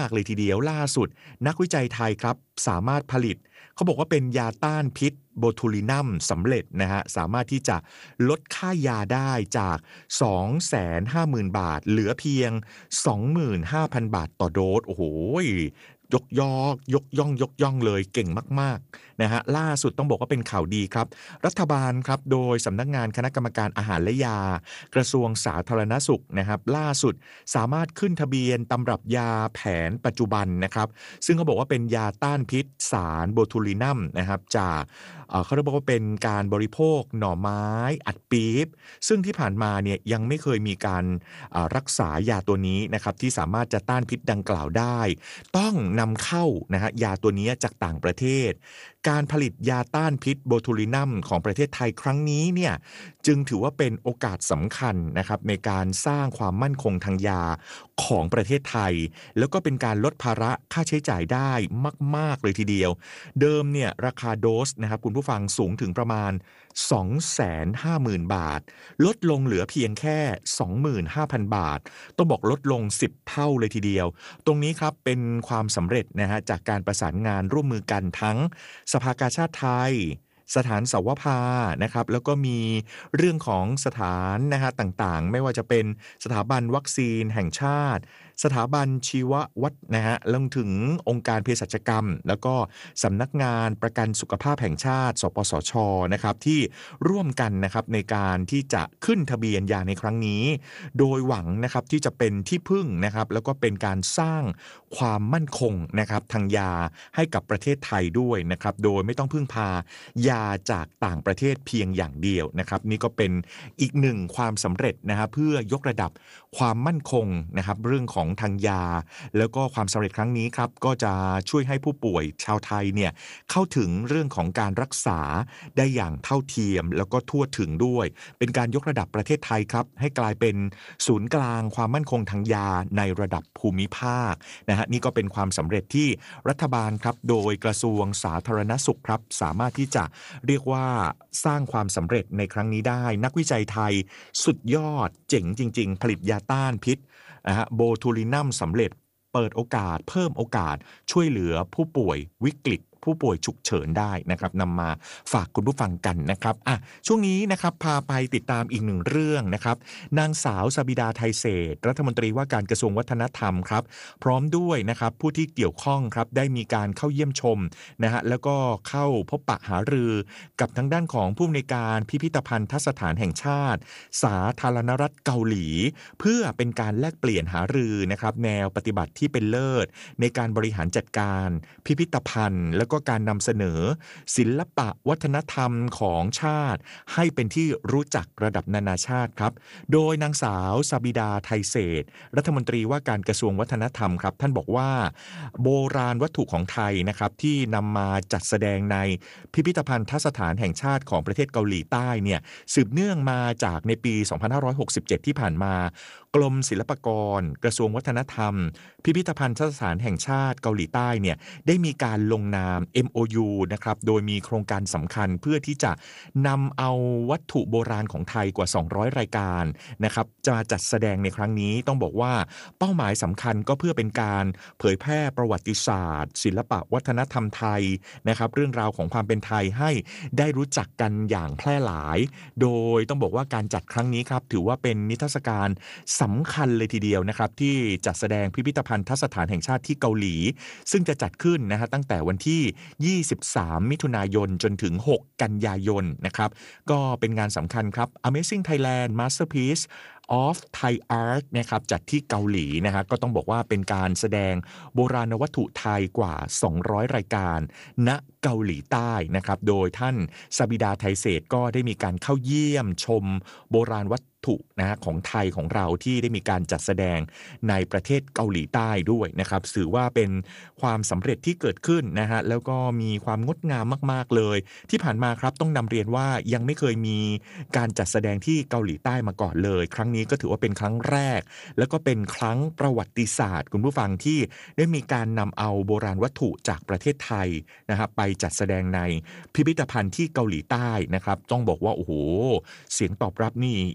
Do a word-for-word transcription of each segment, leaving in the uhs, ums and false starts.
ากเลยทีเดียวล่าสุดนักวิจัยไทยครับสามารถผลิตเขาบอกว่าเป็นยาต้านพิษโบทูลินัมสำเร็จนะฮะสามารถที่จะลดค่ายาได้จาก สองแสนห้าหมื่น บาทเหลือเพียง สองหมื่นห้าพัน บาทต่อโดสโอ้โหยกยอกยกย่องยกย่องเลยเก่งมากๆนะฮะล่าสุดต้องบอกว่าเป็นข่าวดีครับรัฐบาลครับโดยสำนักงานคณะกรรมการอาหารและยากระทรวงสาธารณสุขนะครับล่าสุดสามารถขึ้นทะเบียนตำรับยาแผนปัจจุบันนะครับซึ่งเขาบอกว่าเป็นยาต้านพิษสารโบทูลินัมนะครับจากเอ่อเขาเรียกว่าเป็นการบริโภคหน่อไม้อัดปี๊บซึ่งที่ผ่านมาเนี่ยยังไม่เคยมีการเอ่อรักษายาตัวนี้นะครับที่สามารถจะต้านพิษดังกล่าวได้ต้องนำเข้านะฮะยาตัวนี้จากต่างประเทศการผลิตยาต้านพิษโบทูลินัมของประเทศไทยครั้งนี้เนี่ยจึงถือว่าเป็นโอกาสสำคัญนะครับในการสร้างความมั่นคงทางยาของประเทศไทยแล้วก็เป็นการลดภาระค่าใช้จ่ายได้มากๆเลยทีเดียวเดิมเนี่ยราคาโดสนะครับคุณผู้ฟังสูงถึงประมาณ สองแสนห้าหมื่น บาทลดลงเหลือเพียงแค่ สองหมื่นห้าพัน บาทต้องบอกลดลงสิบเท่าเลยทีเดียวตรงนี้ครับเป็นความสำเร็จนะฮะจากการประสานงานร่วมมือกันทั้งสภากาชาดไทยสถานสวภานะครับแล้วก็มีเรื่องของสถานนะฮะต่างๆไม่ว่าจะเป็นสถาบันวัคซีนแห่งชาติสถาบันชีววัฒน์นะฮะลงถึงองค์การเภสัชกรรมแล้วก็สำนักงานประกันสุขภาพแห่งชาติสปสชนะครับที่ร่วมกันนะครับในการที่จะขึ้นทะเบียนยาในครั้งนี้โดยหวังนะครับที่จะเป็นที่พึ่งนะครับแล้วก็เป็นการสร้างความมั่นคงนะครับทางยาให้กับประเทศไทยด้วยนะครับโดยไม่ต้องพึ่งพายาจากต่างประเทศเพียงอย่างเดียวนะครับนี่ก็เป็นอีกหนึ่งความสำเร็จนะฮะเพื่อยกระดับความมั่นคงนะครับเรื่องของทางยาแล้วก็ความสำเร็จครั้งนี้ครับก็จะช่วยให้ผู้ป่วยชาวไทยเนี่ยเข้าถึงเรื่องของการรักษาได้อย่างเท่าเทียมแล้วก็ทั่วถึงด้วยเป็นการยกระดับประเทศไทยครับให้กลายเป็นศูนย์กลางความมั่นคงทางยาในระดับภูมิภาคนะฮะนี่ก็เป็นความสำเร็จที่รัฐบาลครับโดยกระทรวงสาธารณสุขครับสามารถที่จะเรียกว่าสร้างความสำเร็จในครั้งนี้ได้นักวิจัยไทยสุดยอดเจ๋งจริงๆผลิตยาต้านพิษนะฮะโบทูลินัมสำเร็จเปิดโอกาสเพิ่มโอกาสช่วยเหลือผู้ป่วยวิกฤตผู้ป่วยฉุกเฉินได้นะครับนำมาฝากคุณผู้ฟังกันนะครับอ่ะช่วงนี้นะครับพาไปติดตามอีกหนึ่งเรื่องนะครับนางสาวสบิดาไทยเศรษฐ์รัฐมนตรีว่าการกระทรวงวัฒนธรรมครับพร้อมด้วยนะครับผู้ที่เกี่ยวข้องครับได้มีการเข้าเยี่ยมชมนะฮะแล้วก็เข้าพบปะหารือกับทางด้านของผู้อำนวยการพิพิธภัณฑสถานแห่งชาติสาธารณรัฐเกาหลีเพื่อเป็นการแลกเปลี่ยนหารือนะครับแนวปฏิบัติที่เป็นเลิศในการบริหารจัดการพิพิธภัณฑ์แล้วก็การนำเสนอศิลปะวัฒนธรรมของชาติให้เป็นที่รู้จักระดับนานาชาติครับโดยนางสาวสบิดาไทยเศรษฐ์รัฐมนตรีว่าการกระทรวงวัฒนธรรมครับท่านบอกว่าโบราณวัตถุของไทยนะครับที่นำมาจัดแสดงในพิพิธภัณฑสถานแห่งชาติของประเทศเกาหลีใต้เนี่ยสืบเนื่องมาจากในปี สองพันห้าร้อยหกสิบเจ็ด ที่ผ่านมากรมศิลปากรกระทรวงวัฒนธรรมพิพิธภัณฑสถานแห่งชาติเกาหลีใต้เนี่ยได้มีการลงนาม เอ็ม โอ ยู นะครับโดยมีโครงการสำคัญเพื่อที่จะนำเอาวัตถุโบราณของไทยกว่าสองร้อยรายการนะครับจะจัดแสดงในครั้งนี้ต้องบอกว่าเป้าหมายสำคัญก็เพื่อเป็นการเผยแพร่ประวัติศาสตร์ศิลปะวัฒนธรรมไทยนะครับเรื่องราวของความเป็นไทยให้ได้รู้จักกันอย่างแพร่หลายโดยต้องบอกว่าการจัดครั้งนี้ครับถือว่าเป็นนิทรรศการสำคัญเลยทีเดียวนะครับที่จัดแสดงพิพิธภัณฑสถานแห่งชาติที่เกาหลีซึ่งจะจัดขึ้นนะฮะตั้งแต่วันที่ยี่สิบสามมิถุนายนจนถึงหกกันยายนนะครับก็เป็นงานสำคัญครับ Amazing Thailand Masterpiece of Thai Art นะครับจัดที่เกาหลีนะฮะก็ต้องบอกว่าเป็นการแสดงโบราณวัตถุไทยกว่าสองร้อยรายการณเกาหลีใต้นะครับโดยท่านสบิดาไทยเศรษฐ์ก็ได้มีการเข้าเยี่ยมชมโบราณวัตถุนะฮะของไทยของเราที่ได้มีการจัดแสดงในประเทศเกาหลีใต้ด้วยนะครับถือว่าเป็นความสำเร็จที่เกิดขึ้นนะฮะแล้วก็มีความงดงามมากๆเลยที่ผ่านมาครับต้องนำเรียนว่ายังไม่เคยมีการจัดแสดงที่เกาหลีใต้มาก่อนเลยครั้งนี้ก็ถือว่าเป็นครั้งแรกแล้วก็เป็นครั้งประวัติศาสตร์คุณผู้ฟังที่ได้มีการนำเอาโบราณวัตถุจากประเทศไทยนะครับไปจัดแสดงในพิพิธภัณฑ์ที่เกาหลีใต้นะครับต้องบอกว่าโอ้โหเสียงตอบรับนี่ยอดเยี่ยม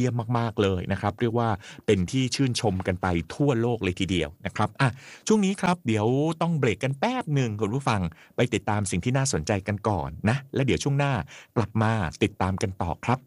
ยมมากๆเลยนะครับเรียกว่าเป็นที่ชื่นชมกันไปทั่วโลกเลยทีเดียวนะครับอ่ะช่วงนี้ครับเดี๋ยวต้องเบรกกันแป๊บหนึ่งคุณผู้ฟังไปติดตามสิ่งที่น่าสนใจกันก่อนนะและเดี๋ยวช่วงหน้ากลับมาติดตามกันต่อครับ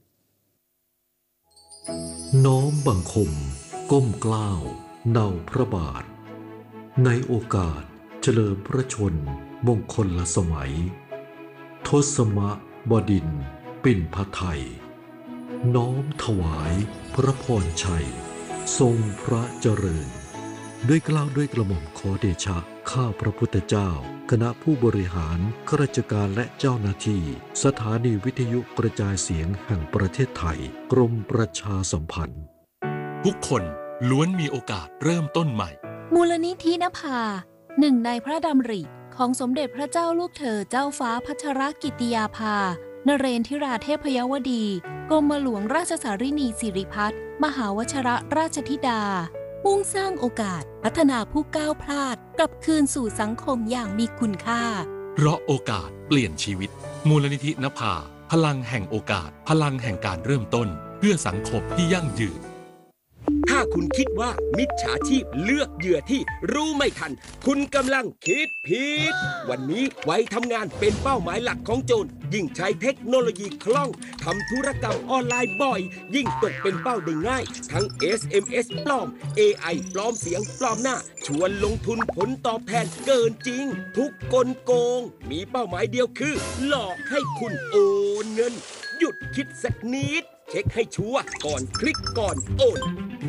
น้อมบังคมก้มเกล้าวเนาพระบาทในโอกาสเฉลิมพระชนมงคลละสมัยทศมบดินทร์ปิ่นพไทยน้อมถวายพระพรชัยทรงพระเจริญด้วยเกล้าวด้วยกระหม่อมขอเดชะข้าพระพุทธเจ้าคณะผู้บริหารข้าราชการและเจ้าหน้าที่สถานีวิทยุกระจายเสียงแห่งประเทศไทยกรมประชาสัมพันธ์ทุกคนล้วนมีโอกาสเริ่มต้นใหม่มูลนิธินภาหนึ่งในพระดำริของสมเด็จพระเจ้าลูกเธอเจ้าฟ้าพัชรกิติยาภานเรนทิราเทพยวดีกรมหลวงราชสารินีสิริพัฒน์มหาวชิรราชธิดามุ่งสร้างโอกาสพัฒนาผู้ก้าวพลาดกลับคืนสู่สังคมอย่างมีคุณค่าเพราะโอกาสเปลี่ยนชีวิตมูลนิธินภาพลังแห่งโอกาสพลังแห่งการเริ่มต้นเพื่อสังคมที่ยั่งยืนถ้าคุณคิดว่ามิจฉาชีพเลือกเหยื่อที่รู้ไม่ทันคุณกำลังคิดผิดวันนี้ไว้ทำงานเป็นเป้าหมายหลักของโจรยิ่งใช้เทคโนโลยีคล่องทำธุรกรรมออนไลน์บ่อยยิ่งตกเป็นเป้าได้ง่ายทั้ง เอส เอ็ม เอส ปลอม เอ ไอ ปลอมเสียงปลอมหน้าชวนลงทุนผลตอบแทนเกินจริงทุกกลโกงมีเป้าหมายเดียวคือหลอกให้คุณโอนเงินหยุดคิดสักนิดเช็คให้ชัวร์ก่อนคลิกก่อนโอน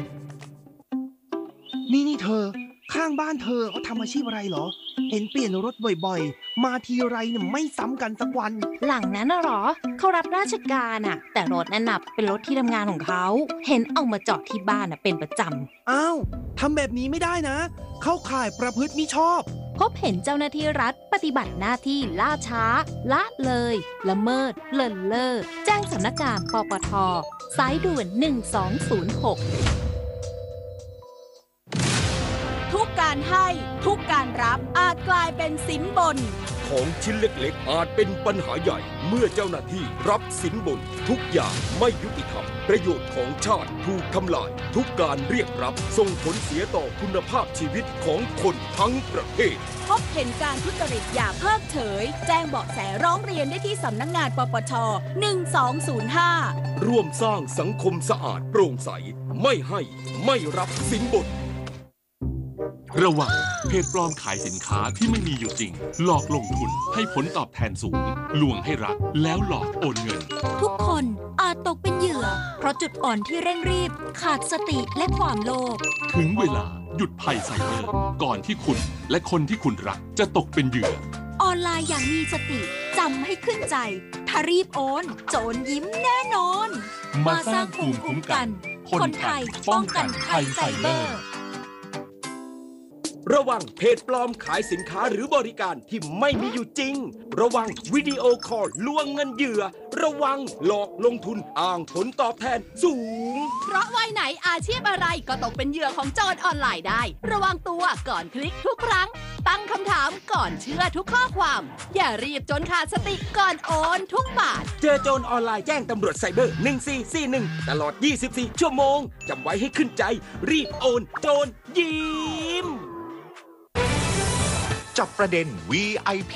นี่นี่เธอข้างบ้านเธอเขาทำอาชีพอะไรเหรอเห็นเปลี่ยนรถบ่อยๆมาทีไรเนี่ยไม่ซ้ำกันสักวันหลังนั้นน่ะหรอเขารับราชการอ่ะแต่รถนั่นน่ะเป็นรถที่ทำงานของเขาเห็นเอามาจอดที่บ้านอ่ะเป็นประจำอ้าวทำแบบนี้ไม่ได้นะเข้าข่ายประพฤติมิชอบพบเห็นเจ้าหน้าที่รัฐปฏิบัติหน้าที่ล่าช้าละเลยละเมิดเลินเล่อแจ้งสำนักงานปปท.สายด่วนหนึ่งสองศูนย์หกทุกการให้ทุกการรับอาจกลายเป็นสินบนของชิ้นเล็กๆอาจเป็นปัญหาใหญ่เมื่อเจ้าหน้าที่รับสินบนทุกอย่างไม่ยุติธรรมประโยชน์ของชาติถูกทำลายทุกการเรียกรับส่งผลเสียต่อคุณภาพชีวิตของคนทั้งประเทศพบเห็นการทุจริตอย่าเพิกเฉยแจ้งเบาะแสร้องเรียนได้ที่สำนักงานปปชหนึ่งสองศูนย์ห้าร่วมสร้างสังคมสะอาดโปร่งใสไม่ให้ไม่รับสินบนระวังเพจปลอมขายสินค้าที่ไม่มีอยู่จริงหลอกลงทุนให้ผลตอบแทนสูงลวงให้รักแล้วหลอกโอนเงินทุกคนอาจตกเป็นเหยื่อเพราะจุดอ่อนที่เร่งรีบขาดสติและความโลภถึงเวลาหยุดภัยไซเบอร์ก่อนที่คุณและคนที่คุณรักจะตกเป็นเหยื่อออนไลน์อย่างมีสติจำให้ขึ้นใจถ้ารีบโอนโจรยิ้มแน่นอนมาสร้างภูมิคุ้มกันคนไทยป้องกันภัยไซเบอร์ระวังเพจปลอมขายสินค้าหรือบริการที่ไม่มีอยู่จริงระวังวิดีโอคอลลวงเงินเหยื่อระวังหลอกลงทุนอ้างผลตอบแทนสูงเพราะวัยไหนอาชีพอะไรก็ตกเป็นเหยื่อของโจรออนไลน์ได้ระวังตัวก่อนคลิกทุกครั้งตั้งคำถามก่อนเชื่อทุกข้อความอย่ารีบจนขาดสติก่อนโอนทุกบาทเจอโจรออนไลน์แจ้งตำรวจไซเบอร์หนึ่งสี่สี่หนึ่งตลอดยี่สิบสี่ชั่วโมงจำไว้ให้ขึ้นใจรีบโอนโจรยิ้มจับประเด็น วี ไอ พี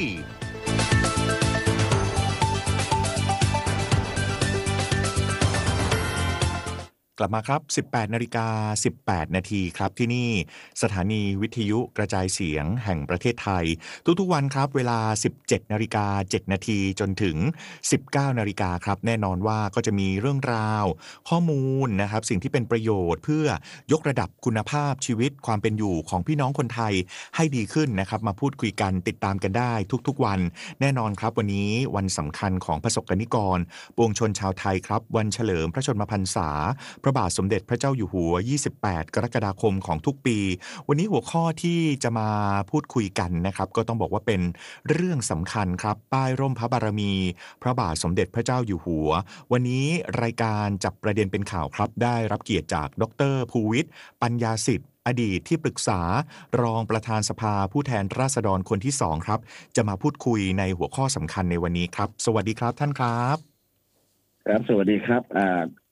กลับมาครับ สิบแปดนาฬิกาสิบแปดนาทีครับที่นี่สถานีวิทยุกระจายเสียงแห่งประเทศไทยทุกๆวันครับเวลา สิบเจ็ดนาฬิกาเจ็ดนาทีจนถึง สิบเก้านาฬิกาครับแน่นอนว่าก็จะมีเรื่องราวข้อมูลนะครับสิ่งที่เป็นประโยชน์เพื่อยกระดับคุณภาพชีวิตความเป็นอยู่ของพี่น้องคนไทยให้ดีขึ้นนะครับมาพูดคุยกันติดตามกันได้ทุกๆวันแน่นอนครับวันนี้วันสำคัญของประสบกนิกรปวงชนชาวไทยครับวันเฉลิมพระชนมพรรษาพระบาทสมเด็จพระเจ้าอยู่หัวยี่สิบแปดกรกฎาคมของทุกปีวันนี้หัวข้อที่จะมาพูดคุยกันนะครับก็ต้องบอกว่าเป็นเรื่องสำคัญครับป้ายร่มพระบารมีพระบาทสมเด็จพระเจ้าอยู่หัววันนี้รายการจับประเด็นเป็นข่าวครับได้รับเกียรติจากดร.ภูวิทย์ปัญญาสิทธิ์อดีตที่ปรึกษารองประธานสภาผู้แทนราษฎรคนที่สองครับจะมาพูดคุยในหัวข้อสำคัญในวันนี้ครับสวัสดีครับท่านครับครับสวัสดีครับอ่า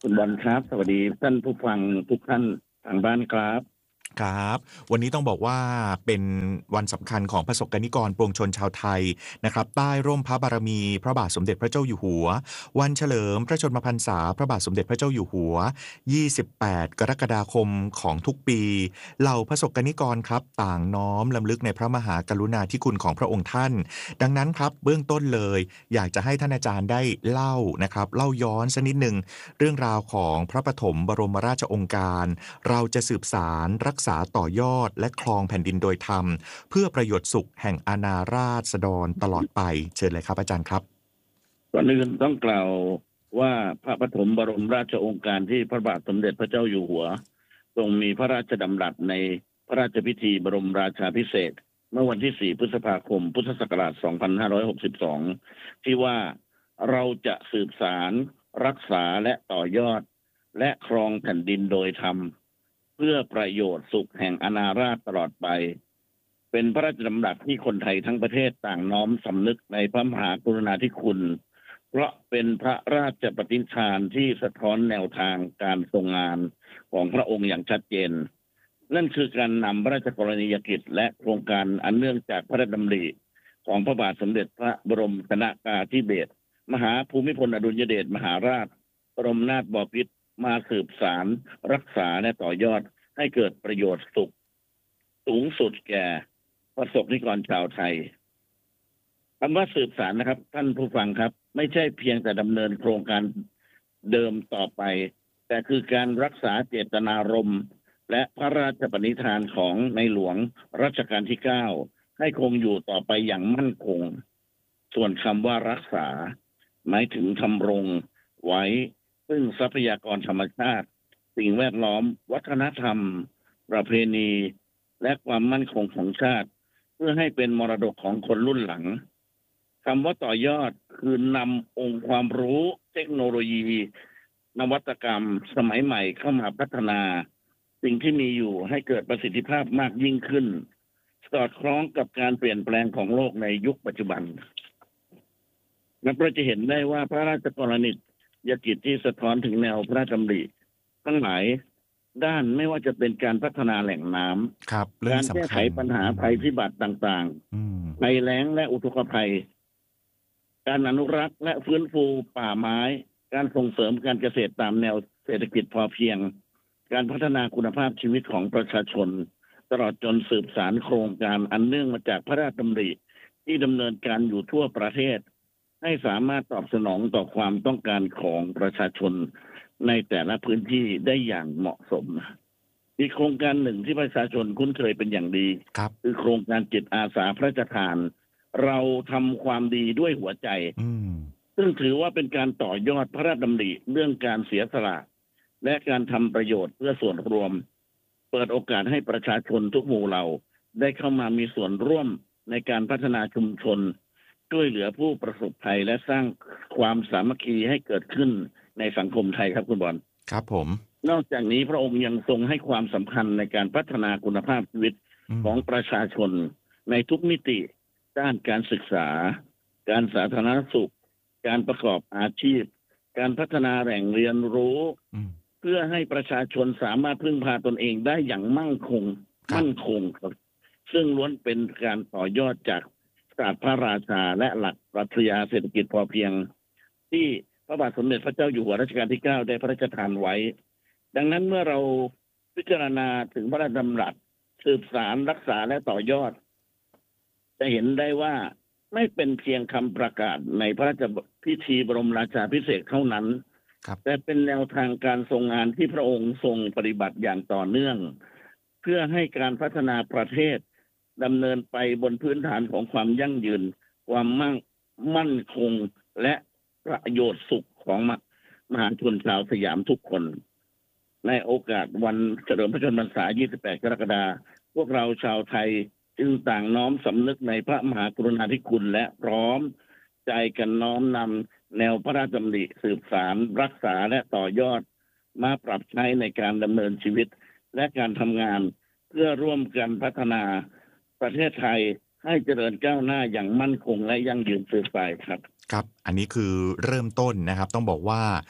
คุณบอลครับสวัสดีท่านผู้ฟังทุกท่านทางบ้านครับครับวันนี้ต้องบอกว่าเป็นวันสำคัญของประสบกนิกรปวงชนชาวไทยนะครับใต้ร่มพระบารมีพระบาทสมเด็จพระเจ้าอยู่หัววันเฉลิมพระชนมพรรษาพระบาทสมเด็จพระเจ้าอยู่หัวยี่สิบแปดกรกฎาคมของทุกปีเหล่าประสบกนิกรครับต่างน้อมรำลึกในพระมหากรุณาธิคุณของพระองค์ท่านดังนั้นครับเบื้องต้นเลยอยากจะให้ท่านอาจารย์ได้เล่านะครับเล่าย้อนสักนิดหนึ่งเรื่องราวของพระปฐมบรมราชโองการเราจะสืบสารรักษาต่อยอดและครองแผ่นดินโดยธรรมเพื่อประโยชน์สุขแห่งอาณาราษฎรตลอดไปเชิญเลยครับอาจารย์ครับก่อนอื่นต้องกล่าวว่าพระปฐมบรมราชโองการที่พระบาทสมเด็จพระเจ้าอยู่หัวทรงมีพระราชดำรัสในพระราชพิธีบรมราชาภิเษกเมื่อวันที่สี่พฤษภาคมพุทธศักราชสองพันห้าร้อยหกสิบสองที่ว่าเราจะสืบสารรักษาและต่อยอดและครองแผ่นดินโดยธรรมเพื่อประโยชน์สุขแห่งอาณาราษฎร์ตลอดไปเป็นพระราชดำรัสที่คนไทยทั้งประเทศต่างน้อมสำนึกในพระมหากรุณาธิคุณเพราะเป็นพระราชปฏิญาณที่สะท้อนแนวทางการทรงงานของพระองค์อย่างชัดเจนนั่นคือการนำพระราชกรณียกิจและโครงการอันเนื่องจากพระราชดำริของพระบาทสมเด็จพระบรมชนกาธิเบศรมหาภูมิพลอดุลยเดชมหาราชบรมนาถบพิตรมาสืบสารรักษาและต่อยอดให้เกิดประโยชน์สุขสูงสุดแก่ประสบนิกรชาวไทยคำว่าสืบสารนะครับท่านผู้ฟังครับไม่ใช่เพียงแต่ดำเนินโครงการเดิมต่อไปแต่คือการรักษาเจตนารมณ์และพระราชปณิธานของในหลวงรัชกาลที่เก้าให้คงอยู่ต่อไปอย่างมั่นคงส่วนคำว่ารักษาหมายถึงทำรงไว้ซึ่งทรัพยากรธรรมชาติสิ่งแวดล้อมวัฒนธรรมประเพณีและความมั่นคงของชาติเพื่อให้เป็นมรดกของคนรุ่นหลังคำว่าต่อยอดคือนำองค์ความรู้เทคโนโลยีนวัตกรรมสมัยใหม่เข้ามาพัฒนาสิ่งที่มีอยู่ให้เกิดประสิทธิภาพมากยิ่งขึ้นสอดคล้องกับการเปลี่ยนแปลงของโลกในยุคปัจจุบันนับเราจะเห็นได้ว่าพระราชกรณียกิจที่สะท้อนถึงแนวพระราชดำริทั้งหลายด้านไม่ว่าจะเป็นการพัฒนาแหล่งน้ำการแก้ไขปัญหาภัยพิบัติต่างๆภัยแล้งและอุทกภัยการอนุรักษ์และฟื้นฟูป่าไม้การส่งเสริมการเกษตรตามแนวเศรษฐกิจพอเพียงการพัฒนาคุณภาพชีวิตของประชาชนตลอดจนสืบสานโครงการอันเนื่องมาจากพระราชดำริที่ดำเนินการอยู่ทั่วประเทศให้สามารถตอบสนองต่อความต้องการของประชาชนในแต่ละพื้นที่ได้อย่างเหมาะสมอีกโครงการหนึ่งที่ประชาชนคุ้นเคยเป็นอย่างดีคือโครงการจิตอาสาพระราชทานเราทำความดีด้วยหัวใจซึ่งถือว่าเป็นการต่อยอดพระราชดำริเรื่องการเสียสละและการทำประโยชน์เพื่อส่วนรวมเปิดโอกาสให้ประชาชนทุกหมู่เหล่าได้เข้ามามีส่วนร่วมในการพัฒนาชุมชนช่วยเหลือผู้ประสบภัยและสร้างความสามัคคีให้เกิดขึ้นในสังคมไทยครับคุณบอลครับผมนอกจากนี้พระองค์ยังทรงให้ความสำคัญในการพัฒนาคุณภาพชีวิตของประชาชนในทุกมิติด้านการศึกษาการสาธารณสุขการประกอบอาชีพการพัฒนาแหล่งเรียนรู้เพื่อให้ประชาชนสามารถพึ่งพาตนเองได้อย่างมั่งคงมั่นคงครับซึ่งล้วนเป็นการต่อยอดจากศาสตร์พระราชาและหลักปรัชญาเศรษฐกิจพอเพียงที่พระบาทสมเด็จพระเจ้าอยู่หัวรัชกาลที่เก้าได้พระราชทานไว้ดังนั้นเมื่อเราพิจารณาถึงพระราชดำรัสสืบสารรักษาและต่อยอดจะเห็นได้ว่าไม่เป็นเพียงคำประกาศในพระราชพิธีบรมราชาภิเษกเท่านั้นแต่เป็นแนวทางการทรงงานที่พระองค์ทรงปฏิบัติอย่างต่อเนื่องเพื่อให้การพัฒนาประเทศดำเนินไปบนพื้นฐานของความยั่งยืนความมั่งมั่นคงและประโยชน์สุขของมหาชนชาวสยามทุกคนในโอกาสวันเฉลิมพระชนมพรรษายี่สิบแปดกรกฎาคมพวกเราชาวไทยจึงต่างน้อมสำนึกในพระมหากรุณาธิคุณและพร้อมใจกันน้อมนำแนวพระราชดำริสืบสารรักษาและต่อยอดมาปรับใช้ในการดำเนินชีวิตและการทำงานเพื่อร่วมกันพัฒนาประเทศไทยให้เจริญก้าวหน้าอย่างมั่นคงและยั่งยืนสืบไปครับครับอันนี้คือเริ่มต้นนะครับต้องบอกว่า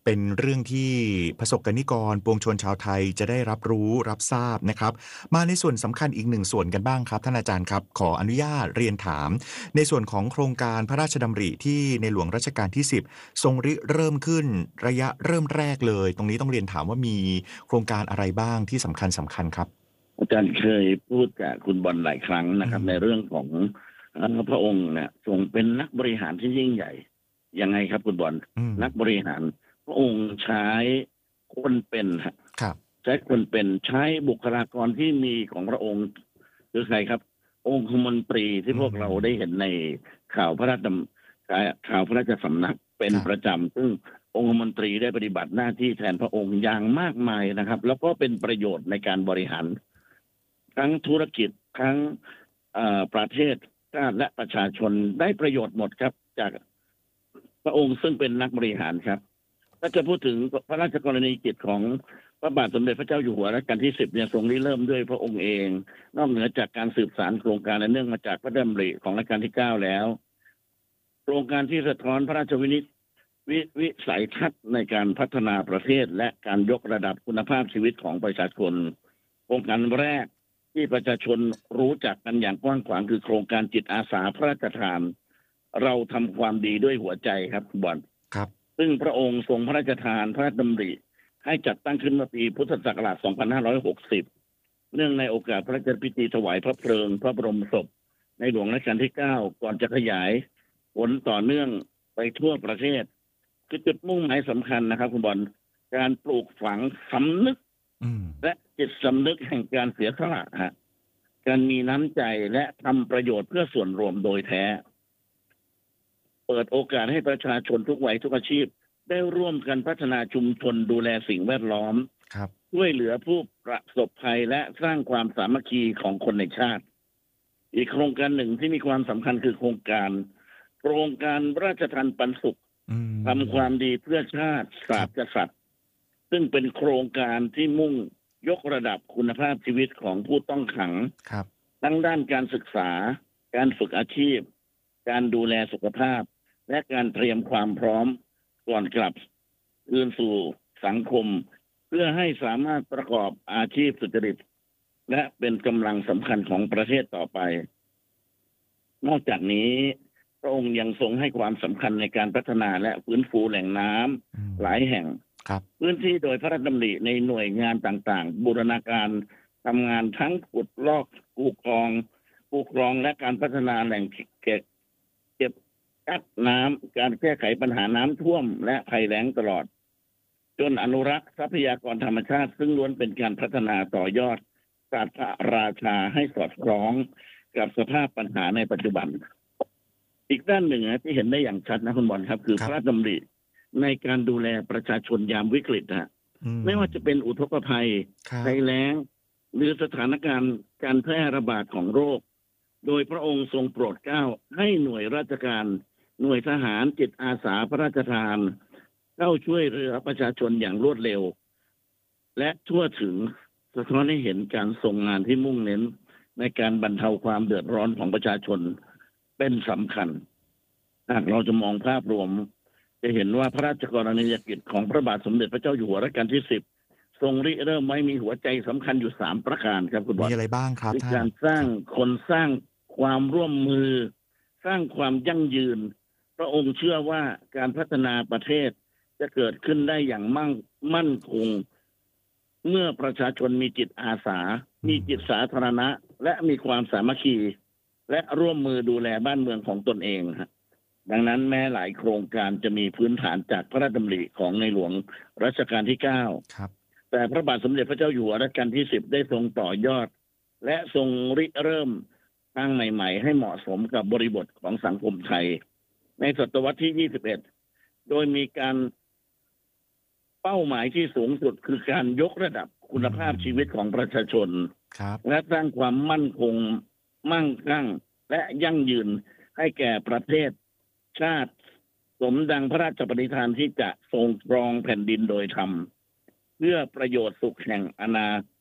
เป็นเรื่องที่ประสบกนิกรปวงชนชาวไทยจะได้รับรู้รับทราบนะครับมาในส่วนสำคัญอีกหนึ่งส่วนกันบ้างครับท่านอาจารย์ครับขออนุญาตเรียนถามในส่วนของโครงการพระราชดำริที่ในหลวงรัชกาลที่สิบทรงริเริ่มขึ้นระยะเริ่มแรกเลยตรงนี้ต้องเรียนถามว่ามีโครงการอะไรบ้างที่สำคัญสำคัญครับอาจารย์เคยพูดกับคุณบอลหลายครั้งนะครับในเรื่องของพระองค์เนี่ยทรงเป็นนักบริหารที่ยิ่งใหญ่ยังไงครับคุณบอลนักบริหารพระองค์ใช้คนเป็นครับใช้คนเป็นใช้บุคลากรที่มีของพระองค์คือใครครับองคมนตรีที่พวกเราได้เห็นในข่าวพระราชข่าวพระราชสำนักเป็นประจำซึ่งองคมนตรีได้ปฏิบัติหน้าที่แทนพระองค์อย่างมากมายนะครับแล้วก็เป็นประโยชน์ในการบริหารทั้งธุรกิจทั้งประเทศชาติและประชาชนได้ประโยชน์หมดครับจากพระองค์ซึ่งเป็นนักบริหารครับถ้าจะพูดถึงพระราชกรณียกิจของพระบาทสมเด็จพระเจ้าอยู่หัวรัชกาลที่สิบเนี่ยทรงริเริ่มด้วยพระองค์เองนอกเหนือจากการสืบสานโครงการเนื่องมาจากพระดำริของรัชกาลที่เก้าแล้วโครงการที่สะท้อนพระราชวินิจวิวิสัยทัศน์ในการพัฒนาประเทศและการยกระดับคุณภาพชีวิตของประชาชนโครงการแรกที่ประชาชนรู้จักกันอย่างกว้างขวางคือโครงการจิตอาสาพระราชทานเราทำความดีด้วยหัวใจครับคุณบอลครับซึ่งพระองค์ทรงพระราชทานพระราชดำริให้จัดตั้งขึ้นเมื่อปีพุทธศักราชสองพันห้าร้อยหกสิบเนื่องในโอกาสพระราชพิธีถวายพระเพลิงพระบรมศพในหลวงรัชกาลที่เก้าก่อนจะขยายผลต่อเนื่องไปทั่วประเทศคือจุดมุ่งหมายสำคัญนะครับคุณบอลการปลูกฝังสำนึกและจิตสำนึกแห่งการเสียสละฮะการมีน้ำใจและทำประโยชน์เพื่อส่วนรวมโดยแท้เปิดโอกาสให้ประชาชนทุกวัยทุกอาชีพได้ร่วมกันพัฒนาชุมชนดูแลสิ่งแวดล้อมช่วยเหลือผู้ประสบภัยและสร้างความสามัคคีของคนในชาติอีกโครงการหนึ่งที่มีความสำคัญคือโครงการโครงการราชทานปันสุขทำความดีเพื่อชาติศาสตร์กษัตริย์ซึ่งเป็นโครงการที่มุ่งยกระดับคุณภาพชีวิตของผู้ต้องขังทั้งด้านการศึกษาการฝึกอาชีพการดูแลสุขภาพและการเตรียมความพร้อมก่อนกลับคืนสู่สังคมเพื่อให้สามารถประกอบอาชีพสุจริตและเป็นกำลังสำคัญของประเทศต่อไปนอกจากนี้พระองค์ยังทรงให้ความสำคัญในการพัฒนาและฟื้นฟูแหล่งน้ำหลายแห่งพื้นที่โดยพระราชดำริในหน่วยงานต่างๆบูรณาการทำงานทั้งขุดลอกปูคลองปูคลองและการพัฒนาแหล่งเก็บเก็บกักน้ำการแก้ไขปัญหาน้ำท่วมและภัยแล้งตลอดจนอนุรักษ์ทรัพยากรธรรมชาติซึ่งล้วนเป็นการพัฒนาต่อยอดศาสตร์ราชาให้สอดคล้องกับสภาพปัญหาในปัจจุบันอีกด้านหนึ่งที่เห็นได้อย่างชัดนะคุณบอลครับคือพระราชดำริในการดูแลประชาชนยามวิกฤตนะไม่ว่าจะเป็นอุทกภัยภัยแล้งหรือสถานการณ์การแพร่ระบาดของโรคโดยพระองค์ทรงโปรดเกล้าให้หน่วยราชการหน่วยทหารจิตอาสาพระราชทานเข้าช่วยเหลือประชาชนอย่างรวดเร็วและทั่วถึงสะท้อนให้เห็นการทรงงานที่มุ่งเน้นในการบรรเทาความเดือดร้อนของประชาชนเป็นสำคัญหากเราจะมองภาพรวมจะเห็นว่าพระราชกรณียกิจของพระบาทสมเด็จพระเจ้าอยู่หัวรัชกาลที่สิบทรงริเริ่มไว้มีหัวใจสำคัญอยู่สามประการครับคุณบอลมีอะไรบ้างครับท่านการสร้างคนสร้างความร่วมมือสร้างความยั่งยืนพระองค์เชื่อว่าการพัฒนาประเทศจะเกิดขึ้นได้อย่างมั่งมั่นคงเมื่อประชาชนมีจิตอาสามีจิตสาธารณะและมีความสามัคคีและร่วมมือดูแลบ้านเมืองของตนเองดังนั้นแม้หลายโครงการจะมีพื้นฐานจากพระราชดำริของในหลวงรัชกาลที่เก้าแต่พระบาทสมเด็จพระเจ้าอยู่หัวรัชกาลที่สิบได้ทรงต่อยอดและทรงริเริ่มทางใหม่ๆให้เหมาะสมกับบริบทของสังคมไทยในศตวรรษที่ยี่สิบเอ็ดโดยมีการเป้าหมายที่สูงสุดคือการยกระดับคุณภาพชีวิตของประชาชนและสร้างความมั่นคงมั่งคั่งและยั่งยืนให้แก่ประเทศชาติสมดังพระราชปณิธานที่จะทรงครองแผ่นดินโดยธรรมเพื่อประโยชน์สุขแห่งอนา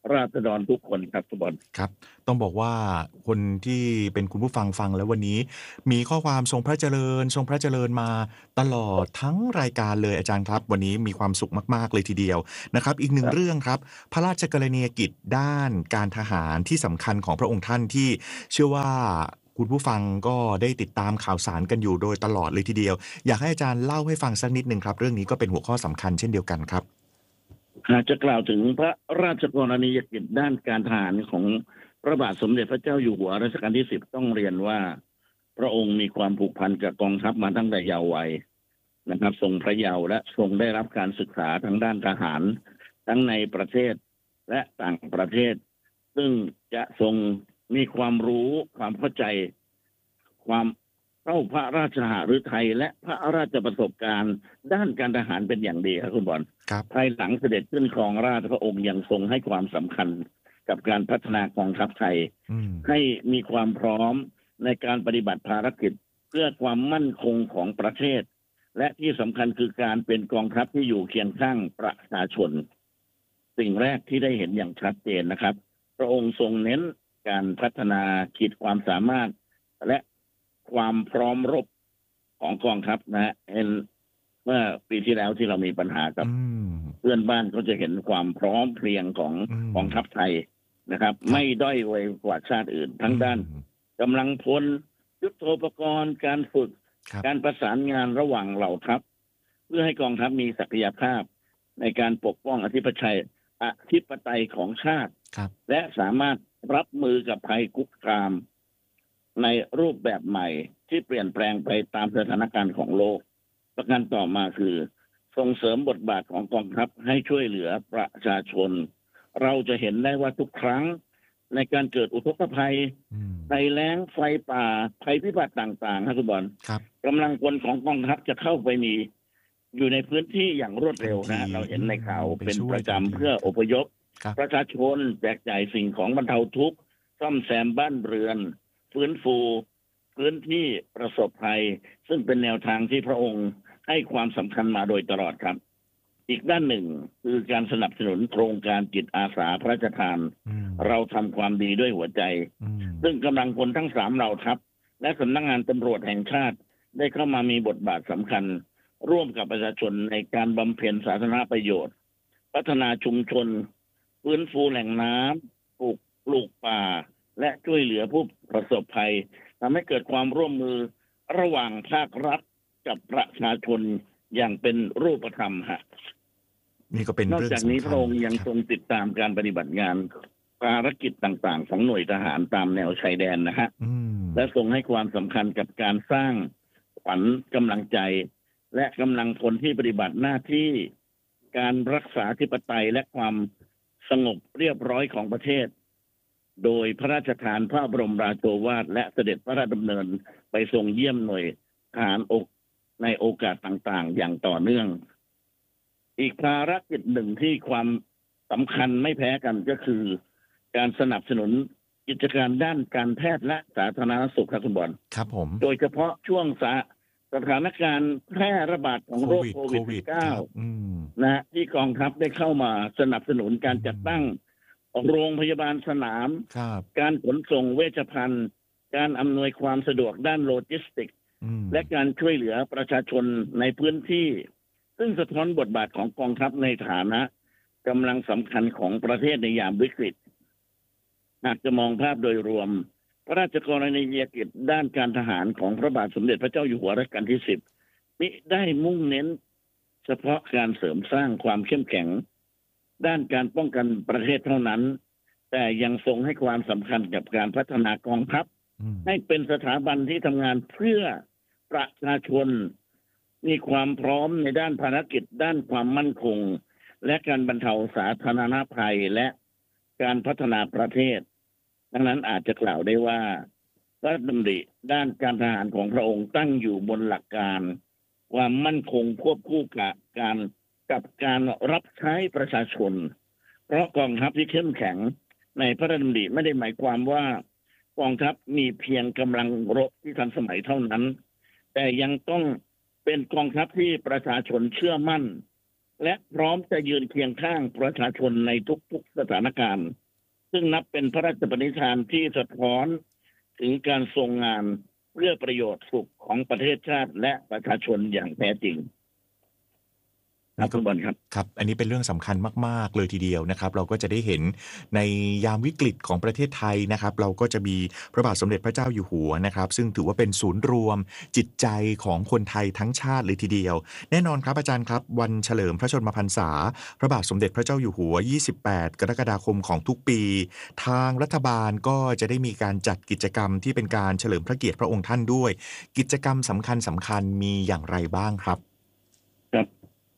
ราษฎรทุกคนครับทุกคนครับต้องบอกว่าคนที่เป็นคุณผู้ฟังฟังแล้ววันนี้มีข้อความทรงพระเจริญทรงพระเจริญมาตลอดทั้งรายการเลยอาจารย์ครับวันนี้มีความสุขมากๆเลยทีเดียวนะครับอีกหนึ่งเรื่องครับพระราชกรณียกิจด้านการทหารที่สำคัญของพระองค์ท่านที่เชื่อว่าคุณผู้ฟังก็ได้ติดตามข่าวสารกันอยู่โดยตลอดเลยทีเดียวอยากให้อาจารย์เล่าให้ฟังสักนิดนึงครับเรื่องนี้ก็เป็นหัวข้อสำคัญเช่นเดียวกันครับหากจะกล่าวถึงพระราชกรณียกิจด้านการทหารของพระบาทสมเด็จพระเจ้าอยู่หัวรัชกาลที่สิบต้องเรียนว่าพระองค์มีความผูกพันกับกองทัพมาตั้งแต่เยาว์วัยนะครับทรงพระเยาว์และทรงได้รับการศึกษาทางด้านทหารทั้งในประเทศและต่างประเทศซึ่งจะทรงมีความรู้ความเข้าใจความเข้าพระราชหฤทัยและพระราชประสบการณ์ด้านการทหารเป็นอย่างดีครับคุณบอลภายหลังเสด็จขึ้นครองราชย์พระองค์ยังทรงให้ความสำคัญกับการพัฒนากองทัพไทยให้มีความพร้อมในการปฏิบัติภารกิจเพื่อความมั่นคงของประเทศและที่สำคัญคือการเป็นกองทัพที่อยู่เคียงข้างประชาชนสิ่งแรกที่ได้เห็นอย่างชัดเจนนะครับพระองค์ทรงเน้นการพัฒนาขีดความสามารถและความพร้อมรบของกองทัพนะฮะเห็นเมื่อปีที่แล้วที่เรามีปัญหากับเพื่อนบ้านก็จะเห็นความพร้อมเพรียงของกองทัพไทยนะครับไม่ด้อยไว้กว่าชาติอื่นทั้งด้านกำลังพลยุทโธปกรณ์การฝึกการประสานงานระหว่างเหล่าทัพเพื่อให้กองทัพมีศักยภาพในการปกป้องอธิปไตยอธิปไตยของชาติและสามารถรับมือกับภัยคุกคามในรูปแบบใหม่ที่เปลี่ยนแปลงไปตามสถานการณ์ของโลกประการต่อมาคือส่งเสริมบทบาทของกองทัพให้ช่วยเหลือประชาชนเราจะเห็นได้ว่าทุกครั้งในการเกิดอุทกภัยภัยแล้งไฟป่าภัยพิบัติต่างๆครับคุณบอลกำลังพลของกองทัพจะเข้าไปมีอยู่ในพื้นที่อย่างรวดเร็วนะเราเห็นในข่าวเป็นประจำเพื่ออพยพประชาชนแจกจ่ายสิ่งของบรรเทาทุกข์ซ่อมแซมบ้านเรือนฟื้นฟูพื้นที่ประสบภัยซึ่งเป็นแนวทางที่พระองค์ให้ความสำคัญมาโดยตลอดครับอีกด้านหนึ่งคือการสนับสนุนโครงการจิตอาสาพระราชทานเราทำความดีด้วยหัวใจซึ่งกำลังพลทั้งสามเหล่าทัพและสำนักงานตำรวจแห่งชาติได้เข้ามามีบทบาทสำคัญร่วมกับประชาชนในการบำเพ็ญสาธารณประโยชน์พัฒนาชุมชนฟื้นฟูแหล่งน้ำปลูกปลูกป่าและช่วยเหลือผู้ประสบภัยทำให้เกิดความร่วมมือระหว่างภาครัฐกับประชาชนอย่างเป็นรูปธรรมฮะนี่ก็เป็นนอกจากนี้พระองค์ยังทรงติดตามการปฏิบัติงานภารกิจต่างๆของหน่วยทหารตามแนวชายแดนนะฮะและทรงให้ความสำคัญกับการสร้างขวัญกำลังใจและกำลังพลที่ปฏิบัติหน้าที่การรักษาอธิปไตยและความสงบเรียบร้อยของประเทศโดยพระราชทานพระบรมราโชวาทและเสด็จพระราชดำเนินไปทรงเยี่ยมหน่วยทหารอกในโอกาสต่างๆอย่างต่อเนื่องอีกภารกิจหนึ่งที่ความสำคัญไม่แพ้กันก็คือการสนับสนุนกิจการด้านการแพทย์และสาธารณสุขครับคุณบอลครับผมโดยเฉพาะช่วงสถานการณ์แพร่ระบาดของโรคโควิด สิบเก้า นะที่กองทัพได้เข้ามาสนับสนุนการจัดตั้งโรงพยาบาลสนามการขนส่งเวชภัณฑ์การอำนวยความสะดวกด้านโลจิสติกส์และการช่วยเหลือประชาชนในพื้นที่ซึ่งสะท้อนบทบาทของกองทัพในฐานะกำลังสำคัญของประเทศในยามวิกฤตหากจะมองภาพโดยรวมพระราชกรณียกิจด้านการทหารของพระบาทสมเด็จพระเจ้าอยู่หัวรัชกาลที่สิบมิได้มุ่งเน้นเฉพาะการเสริมสร้างความเข้มแข็งด้านการป้องกันประเทศเท่านั้นแต่ยังทรงให้ความสำคัญกับการพัฒนากองทัพให้เป็นสถาบันที่ทำงานเพื่อประชาชนมีความพร้อมในด้านภารกิจด้านความมั่นคงและการบรรเทาสาธารณภัยและการพัฒนาประเทศดังนั้นอาจจะกล่าวได้ว่าพระดำริด้านการทหารของพระองค์ตั้งอยู่บนหลักการความมั่นคงควบคู่กับการกับการรับใช้ประชาชนเพราะกองทัพที่เข้มแข็งในพระดำริไม่ได้หมายความว่ากองทัพมีเพียงกำลังรบที่ทันสมัยเท่านั้นแต่ยังต้องเป็นกองทัพที่ประชาชนเชื่อมั่นและพร้อมจะยืนเคียงข้างประชาชนในทุกๆสถานการณ์ซึ่งนับเป็นพระราชปณิธานที่สะท้อนถึงการทรงงานเพื่อประโยชน์สุขของประเทศชาติและประชาชนอย่างแท้จริงครับคุณบอลครับครับอันนี้เป็นเรื่องสำคัญมากๆเลยทีเดียวนะครับเราก็จะได้เห็นในยามวิกฤตของประเทศไทยนะครับเราก็จะมีพระบาทสมเด็จพระเจ้าอยู่หัวนะครับซึ่งถือว่าเป็นศูนย์รวมจิตใจของคนไทยทั้งชาติเลยทีเดียวแน่นอนครับอาจารย์ครับวันเฉลิมพระชนมพรรษาพระบาทสมเด็จพระเจ้าอยู่หัวยี่สิบแปดกรกฎาคมของทุกปีทางรัฐบาลก็จะได้มีการจัดกิจกรรมที่เป็นการเฉลิมพระเกียรติพระองค์ท่านด้วยกิจกรรมสำคัญสำคัญมีอย่างไรบ้างครับครับ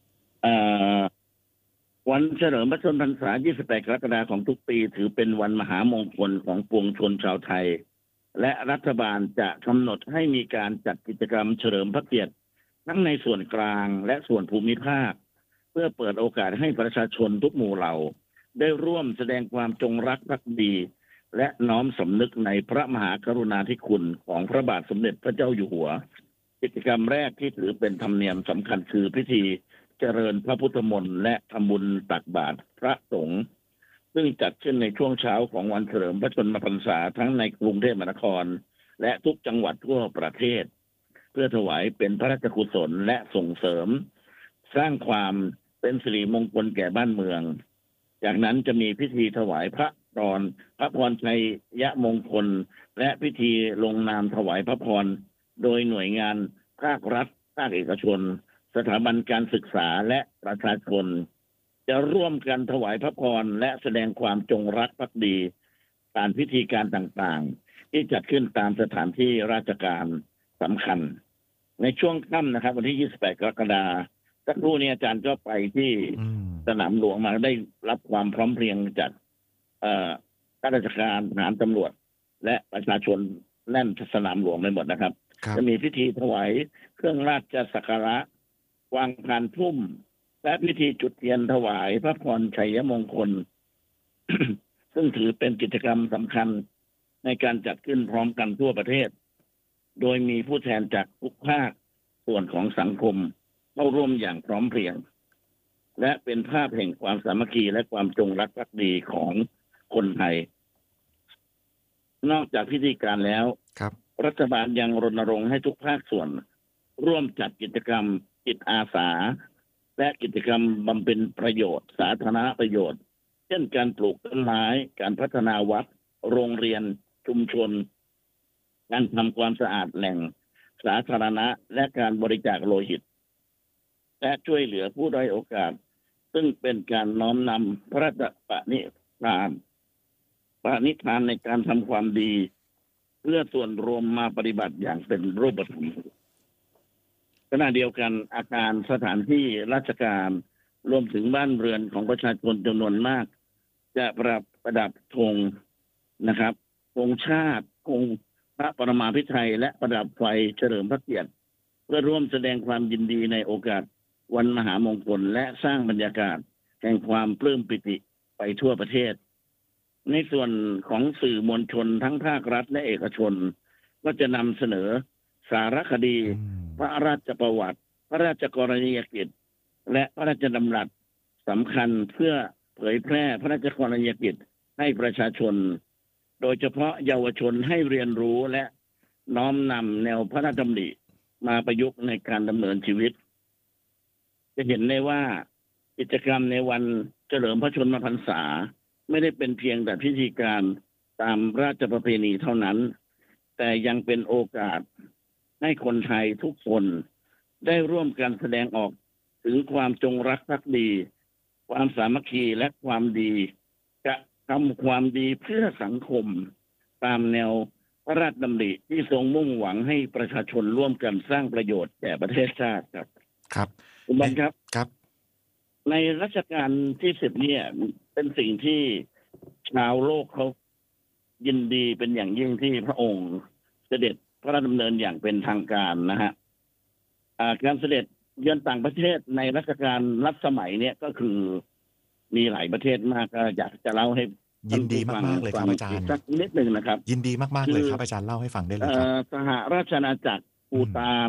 วันเฉลิมพระชนมพรรษายี่สิบแปดกรกฎาคมของทุกปีถือเป็นวันมหามงคลของปวงชนชาวไทยและรัฐบาลจะกำหนดให้มีการจัดกิจกรรมเฉลิมพระเกียรติทั้งในส่วนกลางและส่วนภูมิภาคเพื่อเปิดโอกาสให้ประชาชนทุกหมู่เหล่าได้ร่วมแสดงความจงรักภักดีและน้อมสำนึกในพระมหากรุณาธิคุณของพระบาทสมเด็จพระเจ้าอยู่หัวกิจกรรมแรกที่ถือเป็นธรรมเนียมสำคัญคือพิธีเจริญพระพุทธมนต์และทำบุญตักบาตรพระสงฆ์ซึ่งจัดขึ้นในช่วงเช้าของวันเฉลิมพระชนมพรรษาทั้งในกรุงเทพมหานครและทุกจังหวัดทั่วประเทศเพื่อถวายเป็นพระราชกุศลและส่งเสริมสร้างความเป็นสิริมงคลแก่บ้านเมืองจากนั้นจะมีพิธีถวายพระพรพระพรชัยยะมงคลและพิธีลงนามถวายพระพรโดยหน่วยงานภาครัฐภาคเอกชนสถาบันการศึกษาและประชาชนจะร่วมกันถวายพระพรและแสดงความจงรักภักดีผ่านพิธีการต่างๆที่จัดขึ้นตามสถานที่ราชการสำคัญในช่วงค่ำนะครับวันที่ยี่สิบแปดกรกฎาคมสักครู่นี้อาจารย์ก็ไปที่สนามหลวงมาได้รับความพร้อมเพรียงจากข้าราชการทหารตำรวจและประชาชนแน่นสนามหลวงไปหมดนะครับจะมีพิธีถวายเครื่องราชสักการะวางพานพุ่มและพิธีจุดเทียนถวายพระพรชัยมงคล ซึ่งถือเป็นกิจกรรมสำคัญในการจัดขึ้นพร้อมกันทั่วประเทศโดยมีผู้แทนจากทุกภาคส่วนของสังคมเข้าร่วมอย่างพร้อมเพรียงและเป็นภาพแห่งความสามัคคีและความจงรักภักดีของคนไทยนอกจากพิธีการแล้วรัฐบาลยังรณรงค์ให้ทุกภาคส่วนร่วมจัดกิจกรรมจิตอาสาและกิจกรรมบำเพ็ญประโยชน์สาธารณประโยชน์เช่นการปลูกต้นไม้การพัฒนาวัดโรงเรียนชุมชนการทำความสะอาดแหล่งสาธารณะและการบริจาคโลหิตและช่วยเหลือผู้ด้อยโอกาสซึ่งเป็นการน้อมนำพระราชปณิธานปณิธานในการทำความดีเพื่อส่วนรวมมาปฏิบัติอย่างเป็นรูปธรรมขณะเดียวกันอาคารสถานที่ราชการรวมถึงบ้านเรือนของประชาชนจำนวนมากจะประดับประดับธงนะครับธงชาติธงพระปรมาภิไธยและประดับไฟเฉลิมพระเกียรติเพื่อร่วมแสดงความยินดีในโอกาสวันมหามงคลและสร้างบรรยากาศแห่งความปลื้มปิติไปทั่วประเทศในส่วนของสื่อมวลชนทั้งภาครัฐและเอกชนก็จะนำเสนอสารคดีพระราชประวัติพระราชกรณียกิจและพระราชดำรัสสำคัญเพื่อเผยแพร่พระราชกรณียกิจให้ประชาชนโดยเฉพาะเยาวชนให้เรียนรู้และน้อมนำแนวพระราชดำริมาประยุกต์ในการดำเนินชีวิตจะเห็นได้ว่ากิจกรรมในวันเฉลิมพระชนมพรรษาไม่ได้เป็นเพียงแต่พิธีการตามราชประเพณีเท่านั้นแต่ยังเป็นโอกาสให้คนไทยทุกคนได้ร่วมกันแสดงออกถึงความจงรักภักดีความสามัคคีและความดีจะทำความดีเพื่อสังคมตามแนวพระราชดำริที่ทรงมุ่งหวังให้ประชาชนร่วมกันสร้างประโยชน์แก่ประเทศชาติครับครับคุณบอลครับครับในรัชกาลที่สิบเนี่ยเป็นสิ่งที่ชาวโลกเขายินดีเป็นอย่างยิ่งที่พระองค์เสด็จพระราชดำเนินอย่างเป็นทางการนะฮะการเสด็จเยือนต่างประเทศในรัชกาลรัชสมัยเนี่ยก็คือมีหลายประเทศมากก็อยากจะเล่าให้ยินดีมากๆเลยครับอาจารย์สักนิดหนึ่งนะครับยินดีมากๆเลยครับอาจารย์เล่าให้ฟังได้เลยครับสหราชอาณาจักรภูฏาน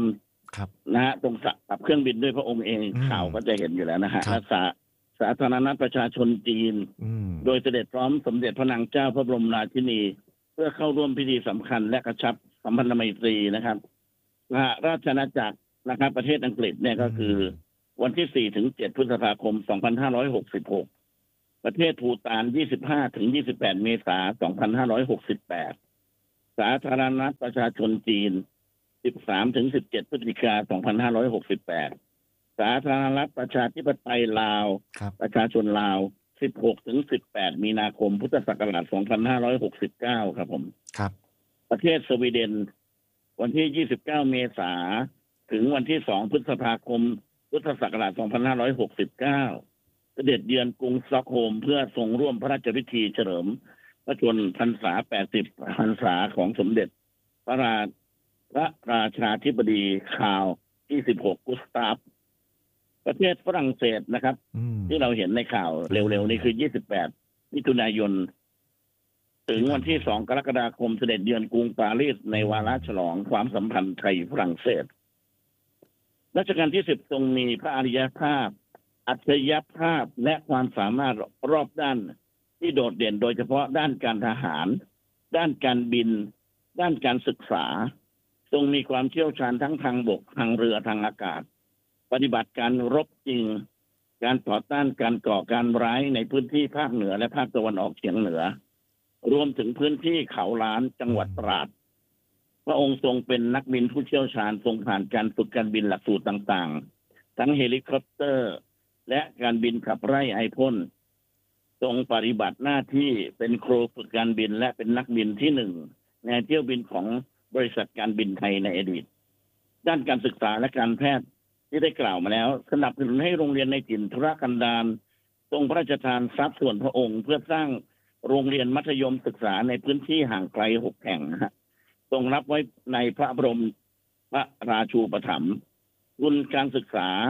ครับนะฮะตรงขับเครื่องบินด้วยพระองค์เองอืมข่าวก็จะเห็นอยู่แล้วนะฮะครับและสาสาธารณรัฐประชาชนจีนอืมโดยเสด็จพร้อมสมเด็จพระนางเจ้าพระบรมราชินี เพื่อเข้าร่วมพิธีสำคัญและกระชับสัมพันธไมตรีนะครับสหราชอาณาจักรนะครับประเทศอังกฤษเนี่ยก็คือวันที่สี่ถึงเจ็ดพฤษภาคมสองพันห้าร้อยหกสิบหกประเทศภูฏานยี่สิบห้าถึงยี่สิบแปดเมษายนสองพันห้าร้อยหกสิบแปดสาธารณรัฐประชาชนจีนสิบสามถึงสิบเจ็ดพฤศจิกายนสองพันห้าร้อยหกสิบแปดสาธารณรัฐประชาธิปไตยลาวครับประชาชนลาวสิบหกถึงสิบแปดมีนาคมพุทธศักราชสองพันห้าร้อยหกสิบเก้าครับผมครับประเทศสวีเดนวันที่ยี่สิบเก้าเมษายนถึงวันที่สองพฤษภาคมพุทธศักราชสองพันห้าร้อยหกสิบเก้าเสด็จเยือนกรุงสต็อกโฮล์มเพื่อทรงร่วมพระราชพิธีเฉลิมพระชนพรรษาแปดสิบพรรษาของสมเด็จพระราพระราชาธิบดีคาร์ลที่สิบหกกุสตาฟประเทศฝรั่งเศสนะครับอืมที่เราเห็นในข่าวเร็วๆนี้คือยี่สิบแปดมิถุนายนถึงวันที่สองกรกฎาคมเสด็จเยือนกรุงปารีสในวาระฉลองความสัมพันธ์ไทยฝรั่งเศสรัชกาลที่สิบทรงมีพระอริยภาพ อัจฉริยภาพและความสามารถรอบด้านที่โดดเด่นโดยเฉพาะด้านการทหาร ด้านการบิน ด้านการศึกษาทรงมีความเชี่ยวชาญทั้งทางบกทางเรือทางอากาศ ปฏิบัติการรบจริง การต่อต้านการก่อการร้ายในพื้นที่ภาคเหนือและภาคตะวันออกเฉียงเหนือ รวมถึงพื้นที่เขาล้านจังหวัดตราดพระองค์ทรงเป็นนักบินผู้เชี่ยวชาญทรงผ่านการฝึกการบินหลักสูตรต่างๆทั้งเฮลิคอปเตอร์ และการบินขับไล่ไอพ่นทรงปฏิบัติหน้าที่เป็นครูฝึกการบินและเป็นนักบินที่หนึ่งในเที่ยวบินของบริษัทการบินไทยในอดีตด้านการศึกษาและการแพทย์ที่ได้กล่าวมาแล้วสนับสนุนให้โรงเรียนในถิ่นทุรกันดารทรงพระราชทานทรัพย์ส่วนพระองค์เพื่อสร้างโรงเรียนมัธยมศึกษาในพื้นที่ห่างไกลหกแห่งนะฮะทรงรับไว้ในพระบรมพระราชูปถัมภ์ทุนการศึกษา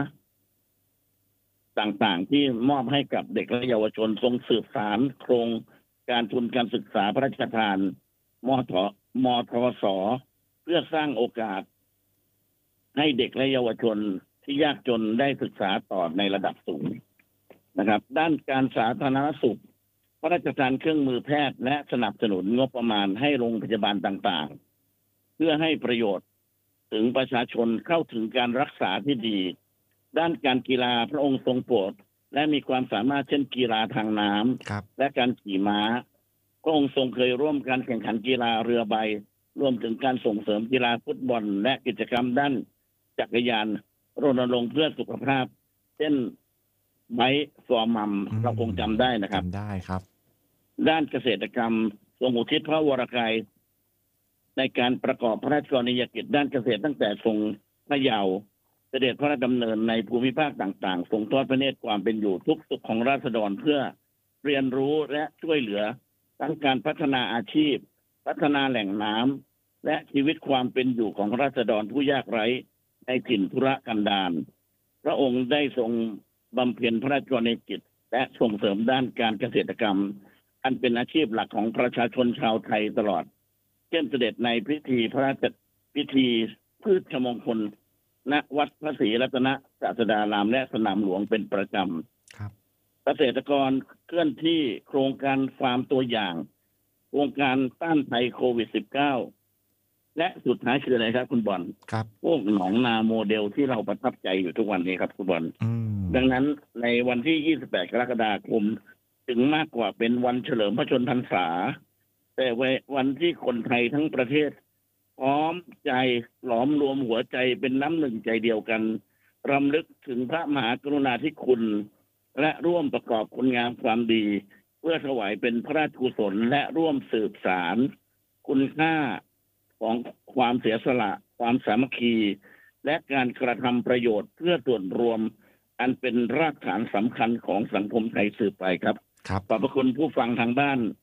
ต่างๆที่มอบให้กับเด็กและเยาวชนทรงสืบสานโครงการทุนการศึกษาพระราชทานมทมทสเพื่อสร้างโอกาสให้เด็กและเยาวชนที่ยากจนได้ศึกษาต่อในระดับสูงนะครับ ด้านการสาธารณสุขพระราชทานเครื่องมือแพทย์และสนับสนุนงบประมาณให้โรงพยาบาลต่างๆเพื่อให้ประโยชน์ถึงประชาชนเข้าถึงการรักษาที่ดีด้านการกีฬาพระองค์ทรงโปรดและมีความสามารถเช่นกีฬาทางน้ำครับและการขี่ม้าพระองค์ทรงเคยร่วมการแข่งขันกีฬาเรือใบรวมถึงการส่งเสริมกีฬาฟุตบอลและกิจกรรมด้านจักรยานรณรงค์เพื่อสุขภาพเช่นไบค์ฟอร์มัมอืมเราคงจำได้นะครับจำได้ครับด้านเกษตรกรรมทรงอุทิศพระวรกายในการประกอบพระราชกรณียกิจด้านเกษตรตั้งแต่ทรงพระเยาว์เสด็จพระราชดำเนินในภูมิภาคต่างๆทรงทอดพระเนตรความเป็นอยู่ทุกสุขของราษฎรเพื่อเรียนรู้และช่วยเหลือทั้งการพัฒนาอาชีพ พัฒนาแหล่งน้ำและชีวิตความเป็นอยู่ของราษฎรผู้ยากไร้ในถิ่นทุรกันดารพระองค์ได้ทรงบำเพ็ญพระราชกรณียกิจและส่งเสริมด้านการเกษตรกรรมอันเป็นอาชีพหลักของประชาชนชาวไทยตลอดเช่นเสด็จในพิธีพระราชพิธีพืชมงคลณวัดพระศรีรัตนศาสดารามและสนามหลวงเป็นประจครับำเกษตรกรเคลื่อนที่โครงการฟาร์มตัวอย่างโครงการต้านภัยโควิด สิบเก้า และสุดท้ายคืออะไรครับคุณบอลครับพวกหนองนาโมเดลที่เราประทับใจอยู่ทุกวันนี้ครับคุณบอลอืมดังนั้นในวันที่ ยี่สิบแปด กรกฎาคมถึงมากกว่าเป็นวันเฉลิมพระชนมพรรษา แต่วันที่คนไทยทั้งประเทศพร้อมใจหลอมรวมหัวใจเป็นน้ำหนึ่งใจเดียวกันรำลึกถึงพระมหากรุณาธิคุณ และร่วมประกอบคุณงามความดี เพื่อถวายเป็นพระราชกุศลและร่วมสืบสารคุณค่าของความเสียสละความสามัคคี และการกระทำประโยชน์เพื่อส่วนรวมอันเป็นรากฐานสำคัญของสังคมไทยสืบไปครับครับขอบพระคุณผู้ฟังทางบ้าน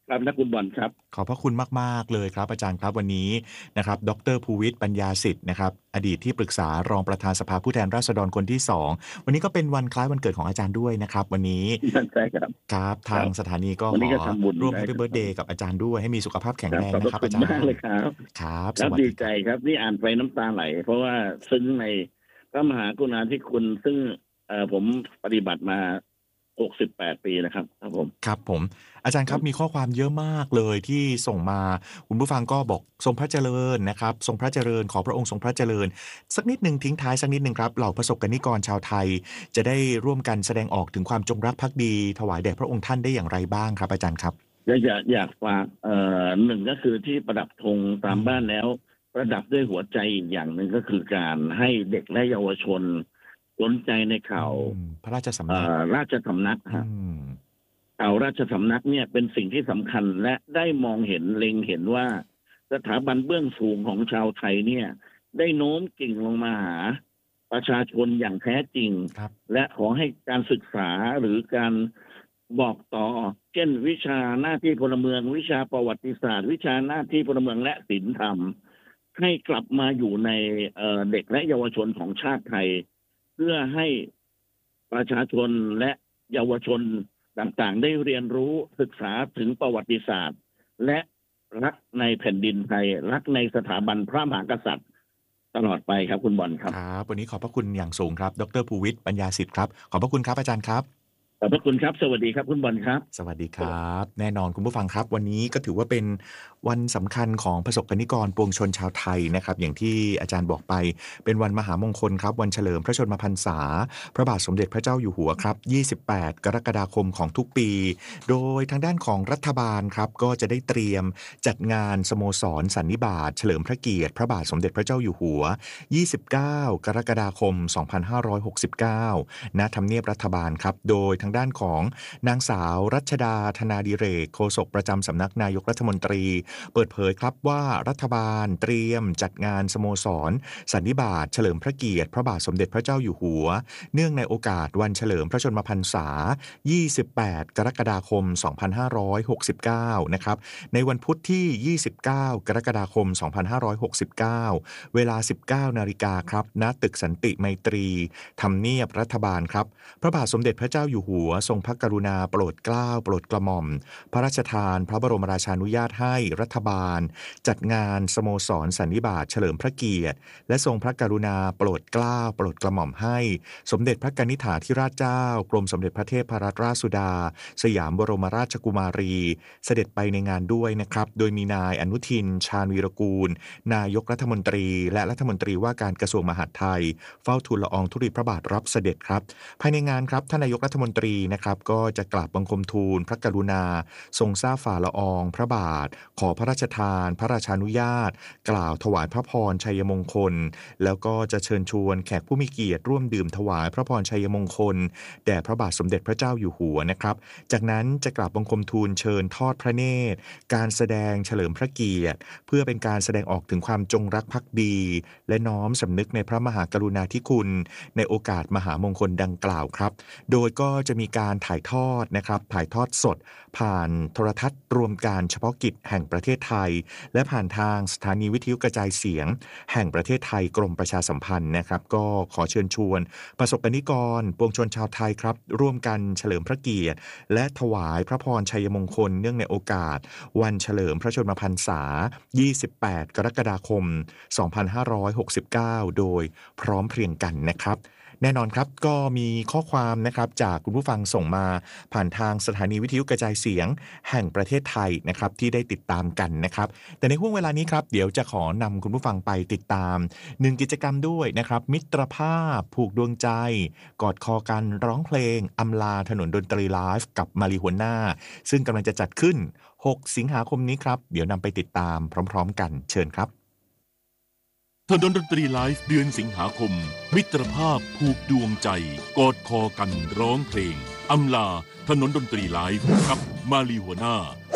ครับนักคุณบอลครับขอบพระคุณมากๆเลยครับอาจารย์ครับวันนี้นะครับดรภูวิทย์ปัญญาสิทธิ์นะครับอดีตที่ปรึกษารองประธานสภาผู้แทนราษฎรคนที่สองวันนี้ก็เป็นวันคล้ายวันเกิดของอาจารย์ด้วยนะครับวันนี้ใช่ครับครับทางสถานีก็ขอร่วมแฮปปี้เบิร์ธเดย์กับอาจารย์ด้วยให้มีสุขภาพแข็งแรงนะครับอาจารย์มากเลยครับครับครับดีใจครับนี่อ่านไปน้ำตาไหลเพราะว่าซึ้งในพระมหากรุณาธิคุณซึ่งผมปฏิบัติมาหกสิบแปดปีนะครับครับผมครับผมอาจารย์ครับมีข้อความเยอะมากเลยที่ส่งมาคุณผู้ฟังก็บอกทรงพระเจริญนะครับทรงพระเจริญขอพระองค์ทรงพระเจริญสักนิดนึงทิ้งท้ายสักนิดนึงครับเหล่าประสบกนิกรชาวไทยจะได้ร่วมกันแสดงออกถึงความจงรักภักดีถวายแด่พระองค์ท่านได้อย่างไรบ้างครับอาจารย์ครับอยากอยากฝากเอ่อหนึ่งก็คือที่ประดับธงตามบ้านแล้วประดับด้วยหัวใจอีกอย่างหนึ่งก็คือการให้เด็กและเยาวชนสนใจในข่าวพระราชสำนักราชสำนักฮะข่าวราชสำนักเนี่ยเป็นสิ่งที่สำคัญและได้มองเห็นเล็งเห็นว่าสถาบันเบื้องสูงของชาวไทยเนี่ยได้โน้มกิ่งลงมาหาประชาชนอย่างแท้จริงและขอให้การศึกษาหรือการบอกต่อเช่นวิชาหน้าที่พลเมืองวิชาประวัติศาสตร์วิชาหน้าที่พลเมืองและศีลธรรมให้กลับมาอยู่ในเด็กและเยาวชนของชาติไทยเพื่อให้ประชาชนและเยาวชนต่างๆได้เรียนรู้ศึกษาถึงประวัติศาสตร์และรักในแผ่นดินไทยรักในสถาบันพระมหากษัตริย์ตลอดไปครับคุณบอลครับครับวันนี้ขอบพระคุณอย่างสูงครับดรภูวิทย์ปัญญาสิทธิ์ครับขอบพระคุณครับอาจารย์ครับขอบพระคุณครับสวัสดีครับคุณบอลครับสวัสดีครับแน่นอนคุณผู้ฟังครับวันนี้ก็ถือว่าเป็นวันสำคัญของประสบกนิกรปวงชนชาวไทยนะครับอย่างที่อาจารย์บอกไปเป็นวันมหามงคลครับวันเฉลิมพระชนมพรรษาพระบาทสมเด็จพระเจ้าอยู่หัวครับยี่สิบแปดกรกฎาคมของทุกปีโดยทางด้านของรัฐบาลครับก็จะได้เตรียมจัดงานสโมสรสันนิบาตเฉลิมพระเกียรติพระบาทสมเด็จพระเจ้าอยู่หัวยี่สิบเก้ากรกฎาคมสองพันห้าร้อยหกสิบเก้าณทำเนียบรัฐบาลครับโดยทางด้านของนางสาวรัชดาธนาดิเรกโฆษกประจำสำนักนายกรัฐมนตรีเปิดเผยครับว่ารัฐบาลเตรียมจัดงานสโมสรสันนิบาตเฉลิมพระเกียรติพระบาทสมเด็จพระเจ้าอยู่หัวเนื่องในโอกาสวันเฉลิมพระชนมพรรษายี่สิบแปดกรกฎาคมสองพันห้าร้อยหกสิบเก้านะครับในวันพุธที่ยี่สิบเก้ากรกฎาคมสองพันห้าร้อยหกสิบเก้าเวลา สิบเก้านาฬิกาครับณตึกสันติไมตรีทำเนียบรัฐบาลครับพระบาทสมเด็จพระเจ้าอยู่หัวทรงพระกรุณาโปรดเกล้าโปรดกระหม่อมพระราชทานพระบรมราชานุญาตให้รัฐบาลจัดงานสโมสรสันนิบาตเฉลิมพระเกียรติและทรงพระกรุณาโปรดเกล้าโปรดกระหม่อมให้สมเด็จพระกนิษฐาธิราชเจ้ากรมสมเด็จพระเทพรัตนราชสุดาสยามบรมราชกุมารีเสด็จไปในงานด้วยนะครับโดยมีนายอนุทินชาญวีรกูลนายกรัฐมนตรีและรัฐมนตรีว่าการกระทรวงมหาดไทยเฝ้าทูลละอองธุลีพระบาทรับเสด็จครับภายในงานครับท่านนายกรัฐมนตรีนะครับก็จะกราบบังคมทูลพระกรุณาทรงทราบฝ่าละอองพระบาทขอพระราชทานพระราชานุญาตกล่าวถวายพระพรชัยมงคลแล้วก็จะเชิญชวนแขกผู้มีเกียรติร่วมดื่มถวายพระพรชัยมงคลแด่พระบาทสมเด็จพระเจ้าอยู่หัวนะครับจากนั้นจะกราบบังคมทูลเชิญทอดพระเนตรการแสดงเฉลิมพระเกียรติเพื่อเป็นการแสดงออกถึงความจงรักภักดีและน้อมสำนึกในพระมหากรุณาธิคุณในโอกาสมหามงคลดังกล่าวครับโดยก็จะมีการถ่ายทอดนะครับถ่ายทอดสดผ่านโทรทัศน์รวมการเฉพาะกิจแห่งประเทศไทยและผ่านทางสถานีวิทยุกระจายเสียงแห่งประเทศไทยกรมประชาสัมพันธ์นะครับก็ขอเชิญชวนประสบกนิกรปวงชนชาวไทยครับร่วมกันเฉลิมพระเกียรติและถวายพระพรชัยมงคลเนื่องในโอกาสวันเฉลิมพระชนมพรรษายี่สิบแปดกรกฎาคมสองพันห้าร้อยหกสิบเก้าโดยพร้อมเพรียงกันนะครับแน่นอนครับก็มีข้อความนะครับจากคุณผู้ฟังส่งมาผ่านทางสถานีวิทยุกระจายเสียงแห่งประเทศไทยนะครับที่ได้ติดตามกันนะครับแต่ในห่วงเวลานี้ครับเดี๋ยวจะขอนำคุณผู้ฟังไปติดตามหนึ่งกิจกรรมด้วยนะครับมิตรภาพผูกดวงใจกอดคอกันร้องเพลงอำลาถนนดนตรีไลฟ์กับมาริโฮน่าซึ่งกำลังจะจัดขึ้นหกสิงหาคมนี้ครับเดี๋ยวนำไปติดตามพร้อมๆกันเชิญครับถนนดนตรีไลฟ์เดือนสิงหาคมมิตรภาพผูกดวงใจกอดคอกันร้องเพลงอำลาถนนดนตรีไลฟ์กับมาริโฮน่า